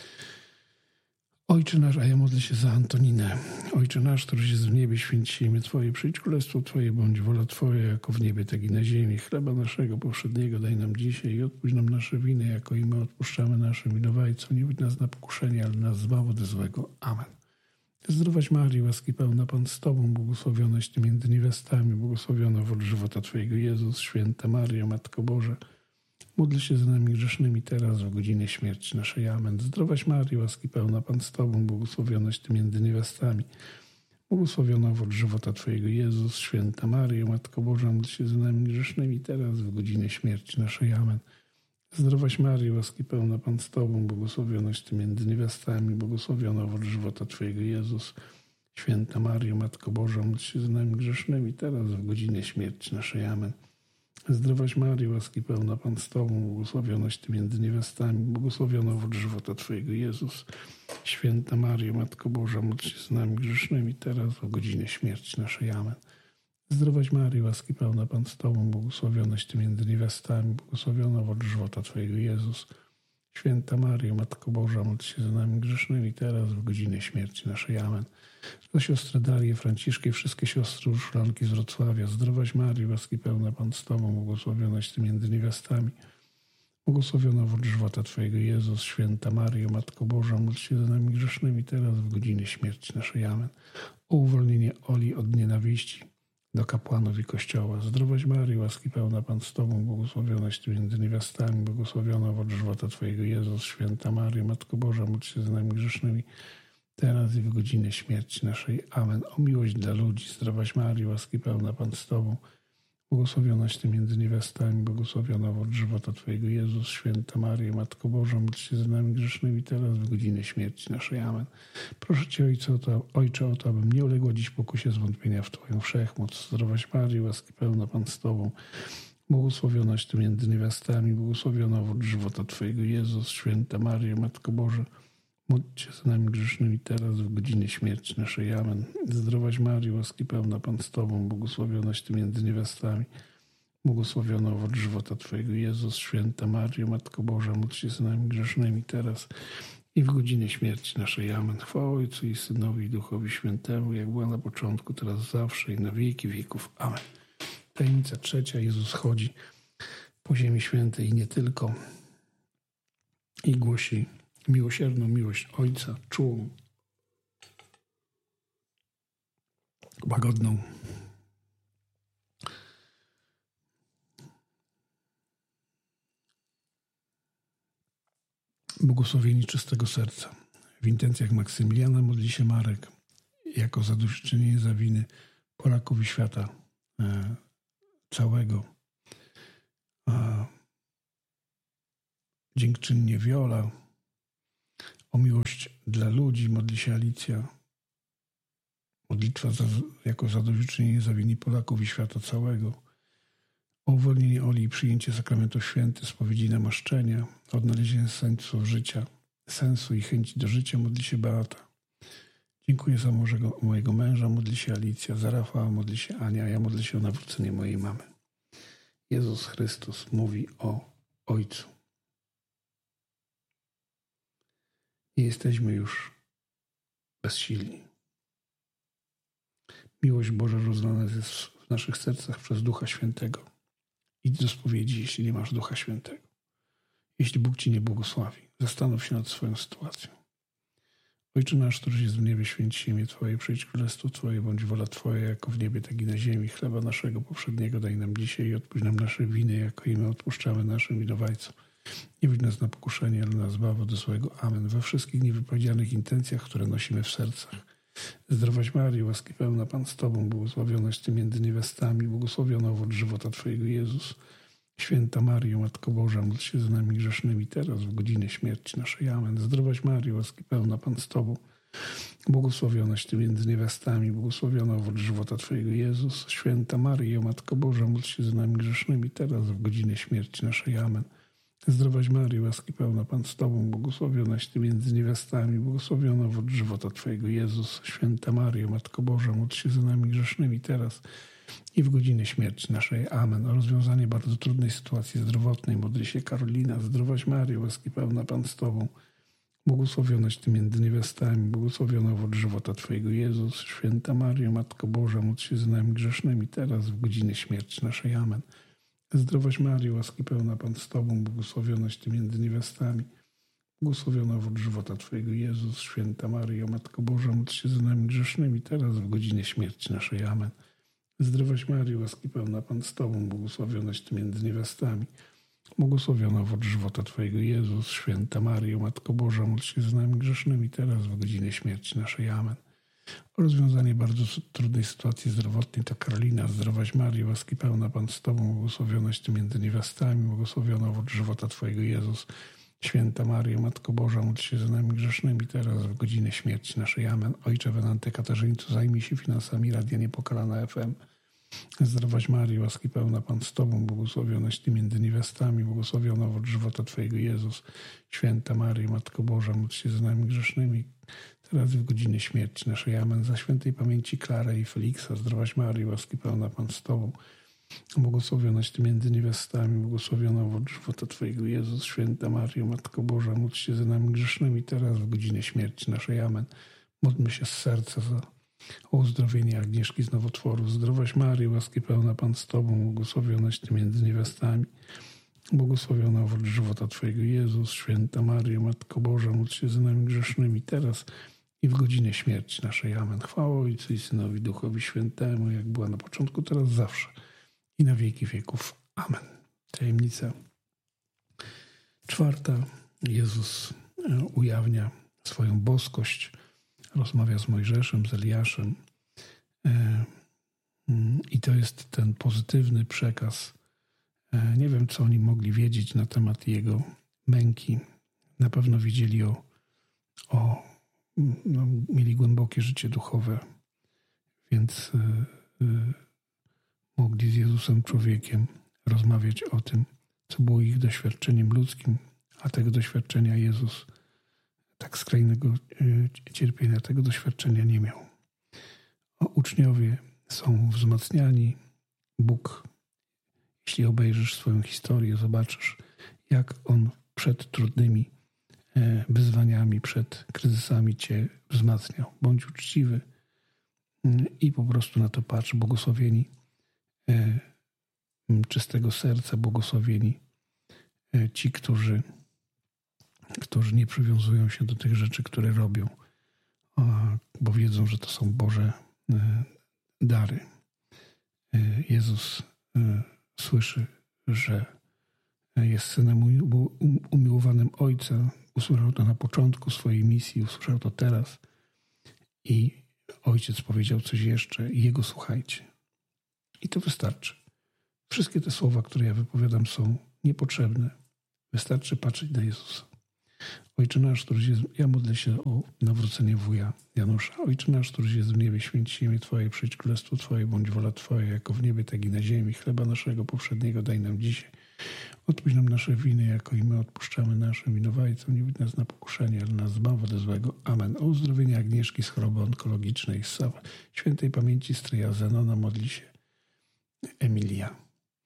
Ojcze nasz, a ja modlę się za Antoninę. Ojcze nasz, któryś jest w niebie, święć się imię Twoje, przyjdź królestwo Twoje, bądź wola Twoja, jako w niebie, tak i na ziemi. Chleba naszego powszedniego daj nam dzisiaj i odpuść nam nasze winy, jako i my odpuszczamy naszym winowajcom. Nie wódź nas na pokuszenie, ale nas zbaw od złego. Amen. Zdrowaś Maryjo, łaski pełna Pan z Tobą, błogosławionaś Ty między niewiastami, błogosławiona owoc żywota Twojego Jezus. Święta Maryjo, Matko Boża, módl się za nami grzesznymi teraz, w godzinę śmierci naszej. Amen. Zdrowaś Maryjo, łaski pełna Pan z Tobą, błogosławionaś Ty między niewiastami, błogosławiona owoc żywota Twojego Jezus. Święta Maryjo, Matko Boża, módl się za nami grzesznymi teraz, w godzinę śmierci naszej. Amen. Zdrowaś Maryjo, łaski pełna Pan z Tobą, błogosławionaś Ty między niewiastami, błogosławiona owoc żywota Twojego Jezus. Święta Maryjo, Matko Boża, módl się za nami grzesznymi teraz, w godzinę śmierci naszej. Amen. Zdrowaś Maryjo, łaski pełna Pan z Tobą, błogosławionaś Ty między niewiastami, błogosławiona owoc żywota Twojego Jezus. Święta Maryjo, Matko Boża, módl się za nami grzesznymi teraz, w godzinę śmierci naszej. Amen. Zdrowaś Maryjo, łaski pełna Pan z Tobą, błogosławionaś Ty między niewiastami, błogosławiona owoc żywota Twojego Jezus. Święta Maryjo, Matko Boża, módl się za nami grzesznymi teraz, w godzinę śmierci naszej. Amen. Do siostry Darii, Franciszki, wszystkie siostry urszulanki z Wrocławia. Zdrowaś Maryjo, łaski pełna Pan z Tobą, błogosławionaś Ty między niewiastami, błogosławiona owoc żywota Twojego Jezus. Święta Maryjo, Matko Boża, módl się za nami grzesznymi teraz, w godzinę śmierci naszej. Amen. O uwolnienie Oli od nienawiści do kapłanów i Kościoła. Zdrowaś Maryjo, łaski pełna Pan z Tobą, błogosławionaś Ty między niewiastami, błogosławiona owoc żywota Twojego Jezus. Święta Maryjo, Matko Boża, módl się za nami grzesznymi teraz i w godzinę śmierci naszej. Amen. O miłość dla ludzi. Zdrowaś Maryjo, łaski pełna Pan z Tobą, błogosławionaś Ty między niewiastami, błogosławiona owoc żywota Twojego Jezus. Święta Maryjo, Matko Boża, módl się za nami grzesznymi teraz, w godzinę śmierci naszej. Amen. Proszę Cię, Ojcze, o to, abym nie uległa dziś pokusie zwątpienia w Twoją wszechmoc. Zdrowaś Maryjo, łaski pełna Pan z Tobą, błogosławionaś Ty między niewiastami, błogosławiona owoc żywota Twojego Jezus. Święta Maryjo, Matko Boża, módl się za nami grzesznymi teraz, w godzinę śmierci naszej. Amen. Zdrowaś Maryjo, łaski pełna Pan z Tobą, błogosławionaś Ty między niewiastami, błogosławiona owoc żywota Twojego Jezus. Święta Maryjo, Matko Boża, módl się za nami grzesznymi teraz i w godzinę śmierci naszej. Amen. Chwała Ojcu i Synowi i Duchowi Świętemu, jak była na początku, teraz zawsze i na wieki wieków. Amen. Tajemnica trzecia. Jezus chodzi po ziemi świętej i nie tylko i głosi miłosierną miłość Ojca, czułą, łagodną. Błogosławieni czystego serca, W intencjach Maksymiliana modli się Marek jako zadośćuczynienie za winy Polaków i świata całego. Dziękczynnie Wiola. O miłość dla ludzi modli się Alicja. Modlitwa jako zadośćuczynienie za winy Polaków i świata całego. O uwolnienie Oli i przyjęcie sakramentów świętych, spowiedzi i namaszczenia. O odnalezienie sensu i chęci do życia modli się Beata. Dziękuję za mojego męża, modli się Alicja. Za Rafała modli się Ania, a ja modlę się o nawrócenie mojej mamy. Jezus Chrystus mówi o Ojcu. Nie jesteśmy już bezsilni. Miłość Boża rozlana jest w naszych sercach przez Ducha Świętego. Idź do spowiedzi, jeśli nie masz Ducha Świętego. Jeśli Bóg ci nie błogosławi, zastanów się nad swoją sytuacją. Ojcze nasz, któryś jest w niebie, święć się imię Twoje, przyjdź królestwo Twoje, bądź wola Twoja, jako w niebie, tak i na ziemi. Chleba naszego powszedniego daj nam dzisiaj i odpuść nam nasze winy, jako i my odpuszczamy naszym winowajcom. Nie wódź nas na pokuszenie, ale nas zbaw od złego. Amen. We wszystkich niewypowiedzianych intencjach, które nosimy w sercach. Zdrowaś Maryjo, łaski pełna Pan z Tobą, błogosławionaś Ty między niewiastami, błogosławiona owoc żywota Twojego Jezus. Święta Maryjo, Matko Boża, módl się za nami grzesznymi teraz, w godzinę śmierci naszej. Amen. Zdrowaś Maryjo, łaski pełna Pan z Tobą, błogosławionaś Ty między niewiastami, błogosławiona owoc żywota Twojego Jezus. Święta Maryjo, Matko Boża, módl się za nami grzesznymi teraz, w godzinę śmierci naszej. Amen. Zdrowaś Maryjo, łaski pełna Pan z Tobą, błogosławionaś Ty między niewiastami, błogosławiona owoc żywota Twojego Jezus. Święta Maryjo, Matko Boża, módl się za nami grzesznymi teraz i w godzinę śmierci naszej. Amen. O rozwiązanie bardzo trudnej sytuacji zdrowotnej modli się Karolina. Zdrowaś Maryjo, łaski pełna Pan z Tobą, błogosławionaś Ty między niewiastami, błogosławiona owoc żywota Twojego Jezus. Święta Maryjo, Matko Boża, módl się za nami grzesznymi teraz, w godzinę śmierci naszej. Amen. Zdrowaś Maryjo, łaski pełna Pan z Tobą, błogosławionaś Ty między niewiastami, błogosławiona owoc żywota Twojego Jezus. Święta Maryjo, Matko Boża, módl się za nami grzesznymi teraz, w godzinę śmierci naszej. Amen. Zdrowaś Maryjo, łaski pełna Pan z Tobą, błogosławionaś Ty między niewiastami, błogosławiona owoc żywota Twojego Jezus. Święta Maryjo, Matko Boża, módl się za nami grzesznymi teraz, w godzinę śmierci naszej. Amen. O rozwiązanie bardzo trudnej sytuacji zdrowotnej to Karolina. Zdrowaś Maryjo, łaski pełna Pan z Tobą, błogosławionaś Ty między niewiastami, błogosławiona owoc żywota Twojego Jezus. Święta Maryjo, Matko Boża, módl się za nami grzesznymi teraz, w godzinę śmierci naszej. Amen. Ojcze Wenanty Katarzyńcu, zajmij się finansami Radia Niepokalana FM. Zdrowaś Maryjo, łaski pełna Pan z Tobą, błogosławionaś Ty między niewiastami, błogosławiona owoc żywota Twojego Jezus. Święta Maryjo, Matko Boża, módl się za nami grzesznymi teraz w godzinę śmierci naszej. Amen. Za świętej pamięci Klarę i Feliksa. Zdrowaś Maryjo, łaski pełna Pan z Tobą, błogosławionaś Ty między niewiastami, błogosławiona owoc żywota Twojego Jezus. Święta Maryjo, Matko Boża, módl się za nami grzesznymi teraz w godzinę śmierci naszej. Amen. Módlmy się z serca o uzdrowienie Agnieszki z nowotworu. Zdrowaś Maryjo, łaski pełna Pan z Tobą, błogosławionaś Ty między niewiastami, błogosławiona owoc żywota Twojego Jezus. Święta Maryjo, Matko Boża, módl się za nami grzesznymi teraz i w godzinę śmierci naszej. Amen. Chwała Ojcu i Synowi, Duchowi Świętemu, jak była na początku, teraz zawsze i na wieki wieków. Amen. Tajemnica 4. Jezus ujawnia swoją boskość, rozmawia z Mojżeszem, z Eliaszem i to jest ten pozytywny przekaz. Nie wiem, co oni mogli wiedzieć na temat jego męki. Na pewno wiedzieli mieli głębokie życie duchowe, więc mogli z Jezusem człowiekiem rozmawiać o tym, co było ich doświadczeniem ludzkim, a tego doświadczenia Jezus, tak skrajnego cierpienia, tego doświadczenia nie miał. Uczniowie są wzmacniani. Bóg, jeśli obejrzysz swoją historię, zobaczysz, jak On przed trudnymi wyzwaniami, przed kryzysami Cię wzmacniał. Bądź uczciwy i po prostu na to patrz. Błogosławieni czystego serca, błogosławieni ci, którzy nie przywiązują się do tych rzeczy, które robią, bo wiedzą, że to są Boże dary. Jezus słyszy, że jest synem umiłowanym Ojca. Usłyszał to na początku swojej misji, usłyszał to teraz. I Ojciec powiedział coś jeszcze i Jego słuchajcie. I to wystarczy. Wszystkie te słowa, które ja wypowiadam, są niepotrzebne. Wystarczy patrzeć na Jezusa. Ojcze nasz, któryś jest... Ja modlę się o nawrócenie wuja Janusza. Ojcze nasz, któryś jest w niebie, święć się imię Twoje, przyjdź królestwo Twoje, bądź wola Twoja, jako w niebie, tak i na ziemi. Chleba naszego powszedniego daj nam dzisiaj. Odpuść nam nasze winy, jako i my odpuszczamy naszym winowajcom. Nie wódź nas na pokuszenie, ale nas zbaw od złego. Amen. O uzdrowienie Agnieszki z choroby onkologicznej, z świętej pamięci stryja Zenona modli się Emilia.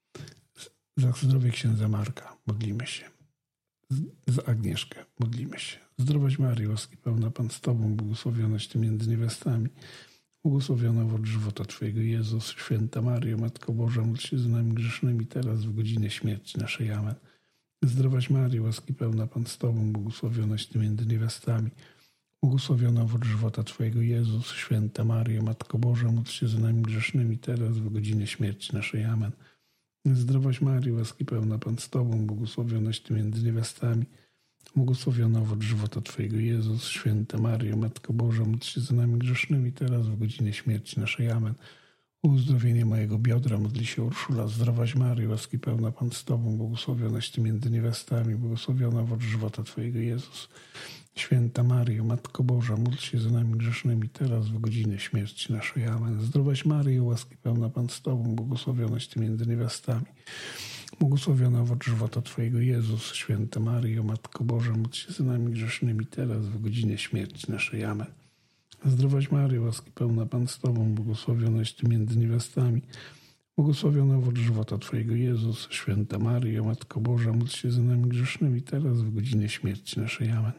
Za zdrowie księdza Marka modlimy się. Za Agnieszkę modlimy się. Zdrowaś Maryjo, łaski pełna Pan z Tobą, błogosławionaś Ty między niewiastami. Błogosławiona owoc żywota Twojego, Jezus. Święta Maryjo, Matko Boża, módl się za nami grzesznymi, teraz w godzinę śmierci naszej. Amen. Zdrowaś Maryjo, łaski pełna Pan z Tobą, błogosławionaś Ty między niewiastami. Błogosławiona owoc żywota Twojego, Jezus. Święta Maryjo, Matko Boża, módl się za nami grzesznymi, teraz w godzinę śmierci naszej. Amen. Zdrowaś Maryjo, łaski pełna Pan z Tobą, błogosławionaś Ty między niewiastami. Błogosławiona owoc żywota Twojego, Jezus. Święta Maryjo, Matko Boża, módl się za nami grzesznymi, teraz w godzinie śmierci naszej. Amen. O uzdrowienie mojego biodra modli się Urszula. Zdrowaś Maryjo, łaski pełna Pan z Tobą, błogosławionaś Ty między niewiastami. Błogosławiona owoc żywota Twojego, Jezus. Święta Maryjo, Matko Boża, módl się za nami grzesznymi, teraz w godzinę śmierci naszej. Amen. Zdrowaś Maryjo, łaski pełna Pan z Tobą, błogosławionaś Ty między niewiastami. Błogosławiona owoc żywota Twojego, Jezus. Święta Maryjo, Matko Boża, módl się za nami grzesznymi, teraz w godzinie śmierci naszej. Amen. Zdrowaś Maryjo, łaski pełna Pan z Tobą, błogosławionaś Ty między niewiastami. Błogosławiona owoc żywota Twojego, Jezus. Święta Maryjo, Matko Boża, módl się za nami grzesznymi, teraz w godzinie śmierci naszej. Amen.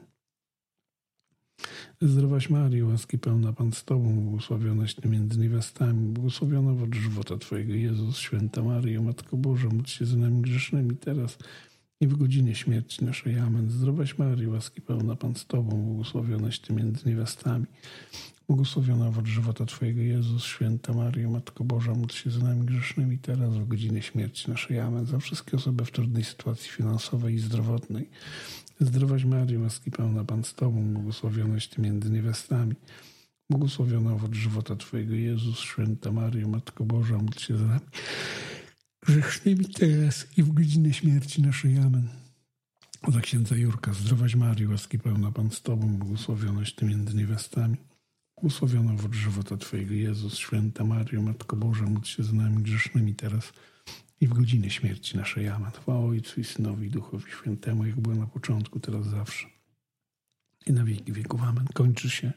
Zdrowaś Maryjo, łaski pełna Pan z Tobą, błogosławionaś Ty między niewiastami. Błogosławiona owoc żywota Twojego, Jezus. Święta Maryjo, Matko Boża, módl się za nami grzesznymi, teraz i w godzinie śmierci naszej. Amen. Zdrowaś Maryjo, łaski pełna Pan z Tobą, błogosławionaś Ty między niewiastami. Błogosławiona owoc żywota Twojego, Jezus. Święta Maryjo, Matko Boża, módl się za nami grzesznymi, teraz w godzinie śmierci naszej. Amen. Za wszystkie osoby w trudnej sytuacji finansowej i zdrowotnej. Zdrowaś Maryjo, łaski pełna Pan z Tobą, błogosławionaś Ty między niewiastami. Błogosławiona owoc żywota Twojego, Jezus. Święta Maryjo, Matko Boża, módl się za nami grzesznymi, teraz i w godzinę śmierci naszej. Amen. Za księdza Jurka. Zdrowaś Maryjo, łaski pełna Pan z Tobą, błogosławionaś Ty między niewiastami. Błogosławiona owoc żywota Twojego, Jezus. Święta Maryjo, Matko Boża, módl się za nami grzesznymi, teraz i w godzinę śmierci naszej. Amen. Chwała Ojcu i Synowi i Duchowi Świętemu, jak było na początku, teraz zawsze i na wieki wieków. Amen. Kończy się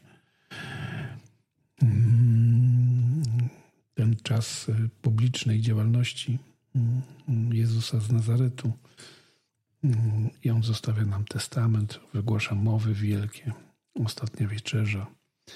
ten czas publicznej działalności Jezusa z Nazaretu. I On zostawia nam testament, wygłasza mowy wielkie, ostatnia wieczerza.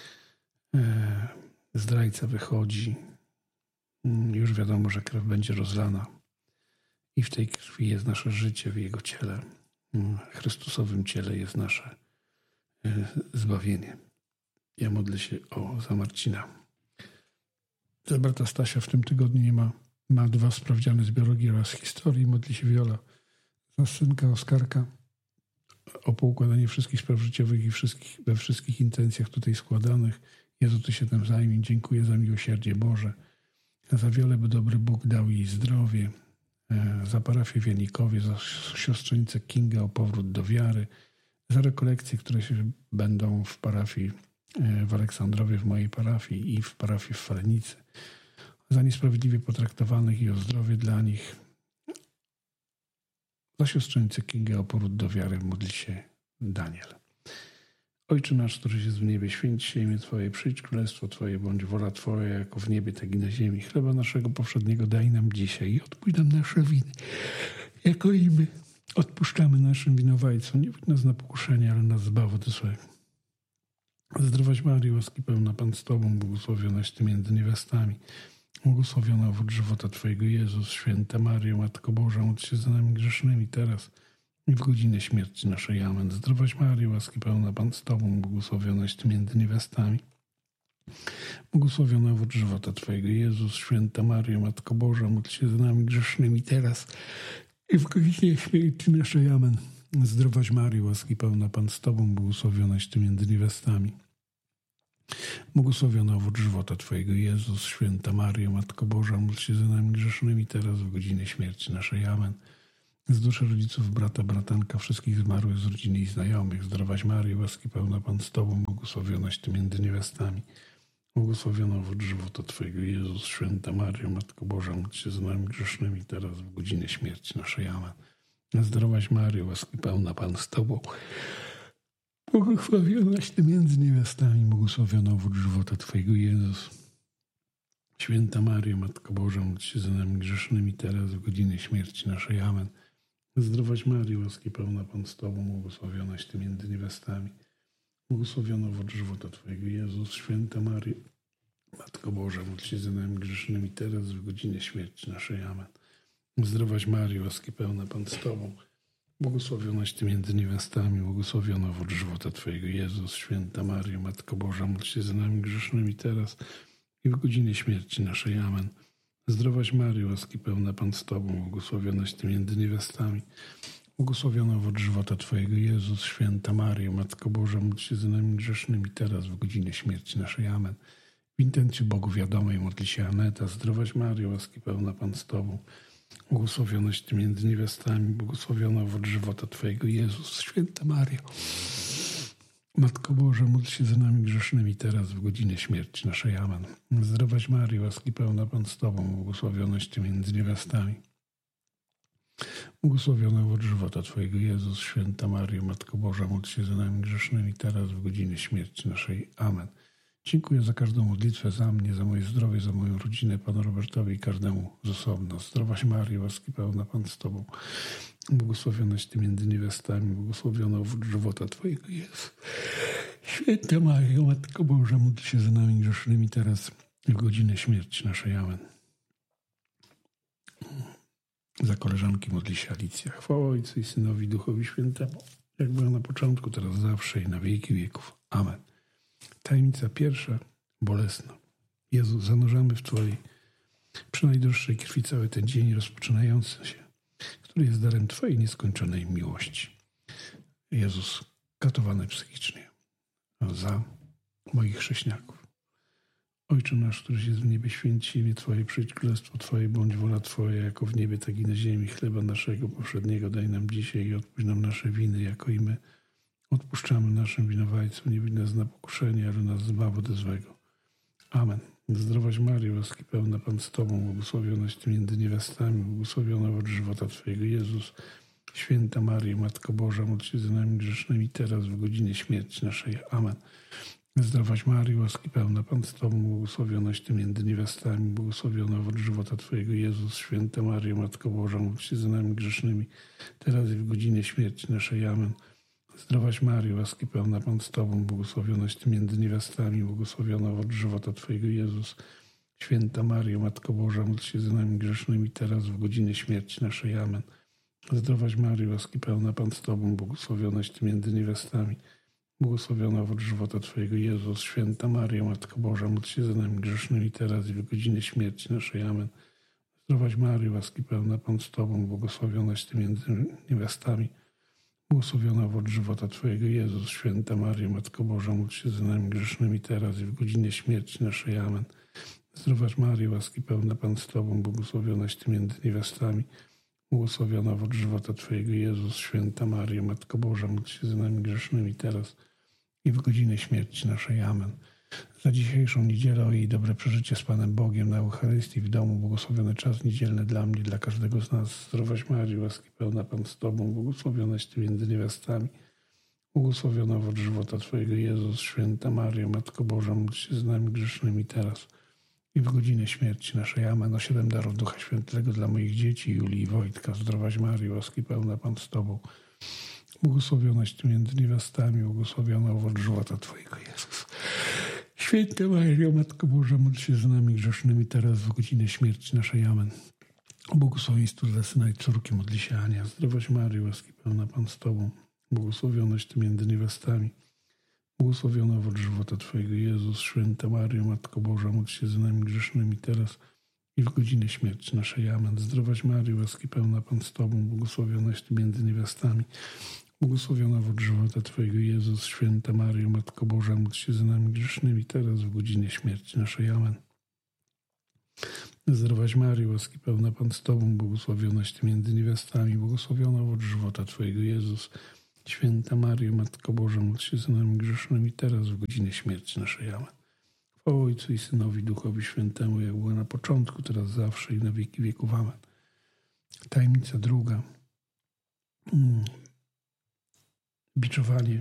Zdrajca wychodzi. Już wiadomo, że krew będzie rozlana. I w tej krwi jest nasze życie, w Jego ciele. W Chrystusowym ciele jest nasze zbawienie. Ja modlę się za Marcina. Za brata Stasia w tym tygodniu ma 2 sprawdziany z biologii oraz historii. Modli się Wiola za synka Oskarka o poukładanie wszystkich spraw życiowych i we wszystkich intencjach tutaj składanych. Jezu, Ty się tym zajmij. Dziękuję za miłosierdzie Boże. Za Wiolę, by dobry Bóg dał jej zdrowie. Za parafię w Janikowie, za siostrzenicę Kingę o powrót do wiary. Za rekolekcje, które się będą w parafii w Aleksandrowie, w mojej parafii i w parafii w Falenicy. Za niesprawiedliwie potraktowanych i o zdrowie dla nich. Za siostrzenicę Kingę o powrót do wiary modli się Daniel. Ojcze nasz, któryś jest w niebie, święć się imię Twoje, przyjdź królestwo Twoje, bądź wola Twoja, jako w niebie, tak i na ziemi. Chleba naszego powszedniego daj nam dzisiaj i odpuść nam nasze winy, jako i my odpuszczamy naszym winowajcom. Nie wódź nas na pokuszenie, ale nas zbaw od złego. Zdrowaś Maryjo, łaski pełna Pan z Tobą, błogosławionaś Ty między niewiastami. Błogosławiona owoc żywota Twojego, Jezus. Święta Maryjo, Matko Boża, módl się za nami grzesznymi, teraz i w godzinę śmierci naszej. Amen. Zdrowaś Maryjo, łaski pełna Pan z Tobą, błogosławionaś Ty między niewiastami. Błogosławiona owoc żywota Twojego, Jezus. Święta Maryjo, Matko Boża, módl się za nami grzesznymi, teraz i w godzinie śmierci naszej. Amen. Zdrowaś Maryjo, łaski pełna Pan z Tobą, błogosławionaś Ty między niewiastami. Błogosławiony owoc żywota Twojego, Jezus. Święta Maryjo, Matko Boża, módl się za nami grzesznymi, teraz w godzinie śmierci naszej. Amen. Z duszy rodziców, brata, bratanka, wszystkich zmarłych z rodziny i znajomych. Zdrowaś Maryjo, łaski pełna Pan z Tobą, błogosławionaś Ty między niewiastami. Błogosławiony owoc żywota Twojego, Jezus. Święta Maryjo, Matko Boża, módl się za nami grzesznymi, teraz w godzinie śmierci naszej. Amen. Zdrowaś Maryjo, łaski pełna Pan z Tobą, błogosławionaś Ty między niewiastami, błogosławiony owoc żywota Twojego, Jezus. Święta Maryjo, Matko Boża, módl się za nami grzesznymi, teraz w godzinie śmierci naszej. Amen. Zdrowaś Maryjo, łaski pełna Pan z Tobą, błogosławionaś Ty między niewiastami, błogosławiony owoc żywota Twojego, Jezus. Święta Maryjo, Matko Boża, módl się za nami grzesznymi, teraz w godzinie śmierci naszej. Amen. Zdrowaś Maryjo, łaski pełna Pan z Tobą, błogosławionaś Ty między niewiastami, błogosławiony owoc żywota Twojego, Jezus. Święta Maryjo, Matko Boża, módl się za nami grzesznymi, teraz i w godzinie śmierci naszej. Amen. Zdrowaś Maryjo, łaski pełna Pan z Tobą, błogosławionaś Ty między niewiastami, błogosławiony owoc żywota Twojego, Jezus. Święta Maryjo, Matko Boża, módl się za nami grzesznymi, teraz w godzinie śmierci naszej. Amen. W intencji Bogu wiadomej modli się Aneta. Zdrowaś Maryjo, łaski pełna Pan z Tobą, błogosławionaś Ty między niewiastami, błogosławiony owoc żywota Twojego, Jezus. Święta Maryjo, Matko Boża, módl się za nami grzesznymi, teraz w godzinie śmierci naszej. Amen. Zdrowaś Maryjo, łaski pełna Pan z Tobą, błogosławionaś Ty między niewiastami, błogosławiony owoc żywota Twojego, Jezus. Święta Maryjo, Matko Boża, módl się za nami grzesznymi, teraz w godzinie śmierci naszej. Amen. Dziękuję za każdą modlitwę, za mnie, za moje zdrowie, za moją rodzinę, Panu Robertowi i każdemu z osobna. Zdrowaś Maryjo, łaski pełna Pan z Tobą, błogosławionaś Ty między niewiastami, błogosławiony owoc żywota Twojego, Jezus. Święta Maryjo, Matko Boża, módl się za nami grzesznymi, teraz w godzinę śmierci naszej. Amen. Za koleżanki modli się Alicja. Chwała Ojcu i Synowi, i Duchowi Świętemu, jak była na początku, teraz zawsze i na wieki wieków. Amen. Tajemnica pierwsza, bolesna. Jezu, zanurzamy w Twojej przynajdroższej krwi cały ten dzień rozpoczynający się, który jest darem Twojej nieskończonej miłości. Jezus, katowany psychicznie za moich chrześniaków. Ojcze nasz, któryś jest w niebie, święć imię Twoje, przyjdź królestwo Twoje, bądź wola Twoja, jako w niebie, tak i na ziemi. Chleba naszego powszedniego daj nam dzisiaj i odpuść nam nasze winy, jako i my odpuszczamy naszym winowajcom. Nie widź nas na pokuszenie, ale nas zbaw ode złego. Amen. Zdrowaś Maryjo, łaski pełna Pan z Tobą, błogosławionaś Ty między niewiastami, błogosławiony owoc żywota Twojego, Jezus. Święta Maryjo, Matko Boża, módl się za nami grzesznymi, teraz w godzinie śmierci naszej. Amen. Zdrowaś Maryjo, łaski pełna Pan z Tobą, błogosławionaś Ty między niewiastami, błogosławiony owoc żywota Twojego, Jezus. Święta Maryjo, Matko Boża, módl się za nami grzesznymi, teraz i w godzinie śmierci naszej. Amen. Zdrowaś Maryjo, łaski pełna Pan z Tobą, błogosławionaś Ty między niewiastami, błogosławiony owoc żywota Twojego, Jezus. Święta Maryjo, Matko Boża, módl się za nami grzesznymi, teraz w godzinie śmierci naszej. Amen. Zdrowaś Maryjo, łaski pełna Pan z Tobą, błogosławionaś Ty między niewiastami, błogosławiony owoc żywota Twojego, Jezus. Święta Maryjo, Matko Boża, módl się za nami grzesznymi, teraz i w godzinie śmierci naszej. Amen. Zdrowaś Maryjo, łaski pełna Pan z Tobą, błogosławionaś Ty między niewiastami, błogosławiony owoc żywota Twojego, Jezus. Święta Maryjo, Matko Boża, módl się za nami grzesznymi, teraz i w godzinie śmierci naszej. Amen. Zdrowaś Maryjo, łaski pełna Pan z Tobą, błogosławionaś Ty między niewiastami, błogosławiony owoc żywota Twojego, Jezus. Święta Maryjo, Matko Boża, módl się za nami grzesznymi, teraz i w godzinę śmierci naszej. Amen. Za dzisiejszą niedzielę o jej dobre przeżycie z Panem Bogiem na Eucharystii w domu, błogosławiony czas niedzielny dla mnie, dla każdego z nas. Zdrowaś Maryjo, łaski pełna Pan z Tobą, błogosławionaś Ty między niewiastami, błogosławiony owoc żywota Twojego, Jezus. Święta Maryjo, Matko Boża, módl się z nami grzesznymi, teraz i w godzinę śmierci naszej. Amen. O 7 darów Ducha Świętego dla moich dzieci, Julii i Wojtka. Zdrowaś Maryjo, łaski pełna Pan z Tobą, błogosławionaś Ty między niewiastami, błogosławiony owoc żywota Twojego, Jezus. Święta Maryjo, Matko Boża, módl się za nami grzesznymi, teraz w godzinę śmierci naszej. Amen. O błogosławieństwo dla Syna i Córki modli się Ania. Zdrowaś Maryjo, łaski pełna Pan z Tobą, błogosławionaś Ty między niewiastami, błogosławiony owoc żywota Twojego, Jezus. Święta Maryjo, Matko Boża, módl się za nami grzesznymi, teraz i w godzinę śmierci naszej. Amen. Zdrowaś Maryjo, łaski pełna Pan z Tobą, błogosławionaś Ty między niewiastami. Błogosławiona owoc żywota Twojego, Jezus. Święta Maryjo, Matko Boża, módl się za nami grzesznymi, teraz w godzinie śmierci naszej. Amen. Zdrowaś Maryjo, łaski pełna Pan z Tobą, błogosławionaś Ty między niewiastami, błogosławiona owoc żywota Twojego, Jezus. Święta Maryjo, Matko Boża, módl się za nami grzesznymi, teraz w godzinie śmierci naszej. Amen. Chwała Ojcu i Synowi, Duchowi Świętemu, jak było na początku, teraz zawsze i na wieki wieków. Amen. Tajemnica druga. Biczowanie.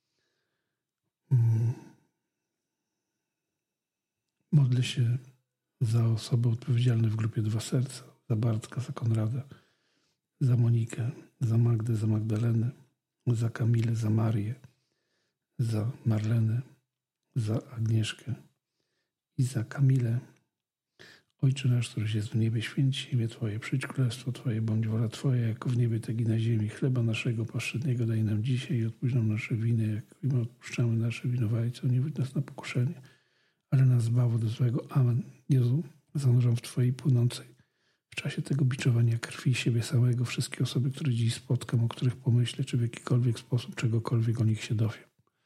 Modlę się za osoby odpowiedzialne w grupie Dwa Serca, za Bartka, za Konrada, za Monikę, za Magdę, za Magdalenę, za Kamilę, za Marię, za Marlenę, za Agnieszkę i za Kamilę. Ojcze nasz, któryś jest w niebie, święć się imię Twoje, przyjdź królestwo Twoje, bądź wola Twoja, jako w niebie, tak i na ziemi. Chleba naszego powszedniego daj nam dzisiaj i odpuść nam nasze winy, jak i my odpuszczamy naszym winowajcom. Nie wódź nas na pokuszenie, ale nas zbaw od złego. Amen. Jezu, zanurzam w Twojej płynącej w czasie tego biczowania krwi siebie samego wszystkie osoby, które dziś spotkam, o których pomyślę, czy w jakikolwiek sposób, czegokolwiek o nich się dowiem.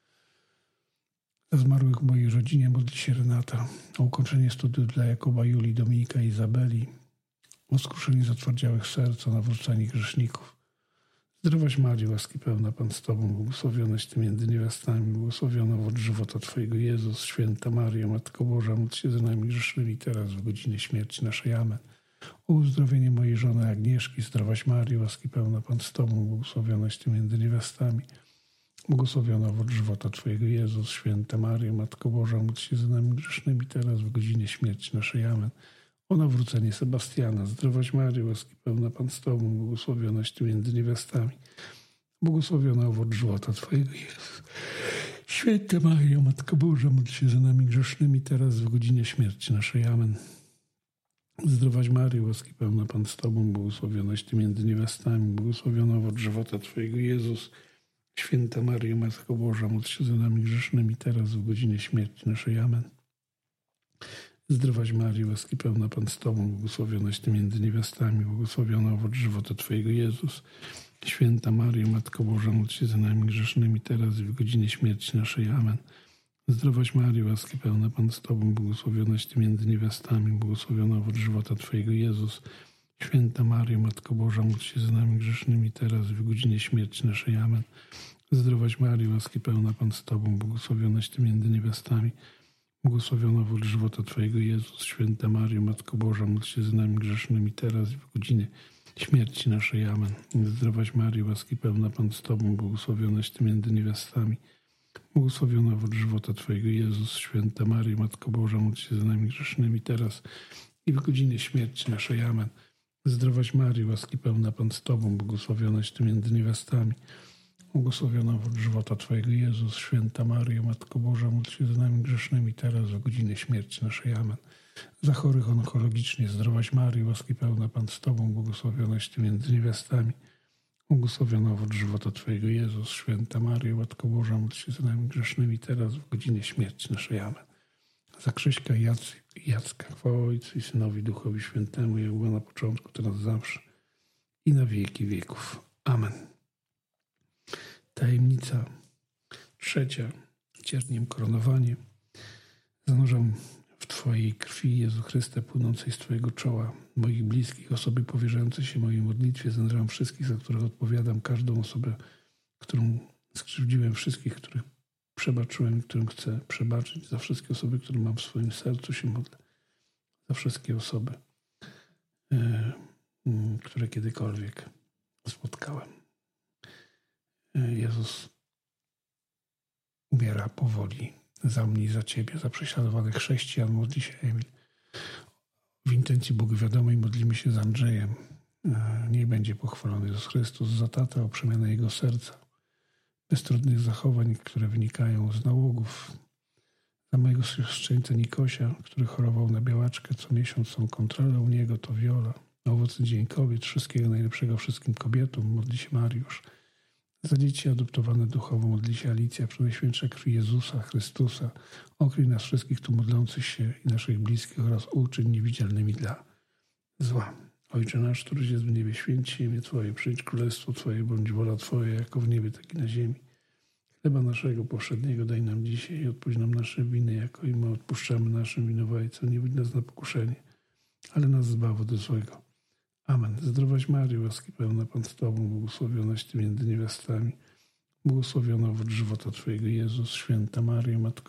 Za zmarłych w mojej rodzinie modli się Renata, o ukończenie studiów dla Jakuba, Julii, Dominika i Izabeli, o skruszenie zatwardziałych serc, o nawrócenie grzeszników. Zdrowaś Maryjo, łaski pełna Pan z Tobą, błogosławionaś Ty między niewiastami, błogosławiona owoc żywota Twojego, Jezus. Święta Maryjo, Matko Boża, módl się za nami grzesznymi, teraz w godzinie śmierci naszej. Amen. O uzdrowienie mojej żony Agnieszki, zdrowaś Maryjo, łaski pełna Pan z Tobą, błogosławionaś Ty między niewiastami, błogosławiona owoc żywota Twojego, Jezus. Święta Maryjo, Matko Boża, módl się za nami grzesznymi, teraz w godzinie śmierci naszej. Amen. O nawrócenie Sebastiana, zdrowaś Maryjo, łaski pełna Pan z Tobą, błogosławionaś Ty między niewiastami, błogosławiona owoc żywota Twojego, Jezus. Święta Maryjo, Matko Boża, módl się za nami grzesznymi, teraz w godzinie śmierci naszej. Amen. Zdrowaś Maryjo, łaski pełna Pan z Tobą, błogosławionaś Ty między niewiastami, błogosławiona owoc żywota Twojego, Jezus. Święta Maryjo, Matko Boża, módl się za nami grzesznymi, teraz w godzinie śmierci naszej. Amen. Zdrowaś Maryjo, łaski pełna Pan z Tobą, błogosławionaś Ty między niewiastami, błogosławiona owoc żywota Twojego, Jezus. Święta Maryjo, Matko Boża, módl się za nami grzesznymi, teraz i w godzinie śmierci naszej. Amen. Zdrowaś Maryjo, łaski pełna Pan z Tobą, błogosławionaś Ty między niewiastami, błogosławiona owoc żywota Twojego, Jezus. Święta Maryjo, Matko Boża, módl się za nami grzesznymi, teraz i w godzinie śmierci naszej. Amen. Zdrowaś Maryjo, łaski pełna Pan z Tobą, błogosławionaś Ty między niewiastami, błogosławiona owoc żywota Twojego, Jezus. Święta Maryjo, Matko Boża, módl się za nami grzesznymi, teraz i w godzinie śmierci naszej. Amen. Zdrowaś Maryjo, łaski pełna Pan z Tobą, błogosławionaś Ty między niewiastami, błogosławiona owoc żywota Twojego, Jezus. Święta Maryjo, Matko Boża, módl się za nami grzesznymi, teraz i w godzinie śmierci naszej. Amen. Zdrowaś Maryjo, łaski pełna Pan z Tobą, błogosławionaś Ty między niewiastami, błogosławiona owoc żywota Twojego, Jezus. Święta Maryjo, Matko Boża, módl się za nami grzesznymi, teraz w godzinę śmierci naszej. Amen. Za chorych onkologicznie, zdrowaś Maryjo, łaski pełna Pan z Tobą, błogosławionaś Ty między niewiastami, błogosławiona owoc żywota Twojego, Jezus. Święta Maryjo, Matko Boża, módl się za nami grzesznymi, teraz w godzinie śmierci naszej. Amen. Za Krzyśka i Jacka, chwała Ojcu i Synowi, Duchowi Świętemu, jak było na początku, teraz zawsze i na wieki wieków. Amen. Tajemnica trzecia, cierniem koronowanie. Zanurzam w Twojej krwi, Jezu Chryste, płynącej z Twojego czoła, moich bliskich, osoby powierzające się mojej modlitwie. Zanurzam wszystkich, za których odpowiadam, każdą osobę, którą skrzywdziłem, wszystkich, których przebaczyłem i którym chcę przebaczyć, za wszystkie osoby, które mam w swoim sercu, się modlę. Za wszystkie osoby, które kiedykolwiek spotkałem. Jezus umiera powoli za mnie i za Ciebie, za prześladowanych chrześcijan. Modli się Emil. W intencji błogowiadomej modlimy się z Andrzejem. Niech będzie pochwalony Jezus Chrystus, za tatę, o przemianę jego serca, bez trudnych zachowań, które wynikają z nałogów. Za mojego siostrzeńca Nikosia, który chorował na białaczkę, co miesiąc są kontrole u niego, to Wiola. Na owocny Dzień Kobiet, wszystkiego najlepszego wszystkim kobietom, modli się Mariusz. Za dzieci adoptowane duchowo modli się Alicja, przy Najświętszej krwi Jezusa Chrystusa. Okryj nas wszystkich tu modlących się i naszych bliskich oraz uczyń niewidzialnymi dla zła. Ojcze nasz, któryś jest w niebie, święć się imię Twoje, przyjdź królestwo Twoje, bądź wola Twoja, jako w niebie, tak i na ziemi. Chleba naszego powszedniego daj nam dzisiaj i odpuść nam nasze winy, jako i my odpuszczamy naszym winowajcom. Nie wódź nas na pokuszenie, ale nas zbaw od złego. Amen. Zdrowaś Maryjo, łaski pełna Pan z Tobą, błogosławionaś Ty między niewiastami, błogosławiona owoc żywota Twojego, Jezus. Święta Maryjo, Matko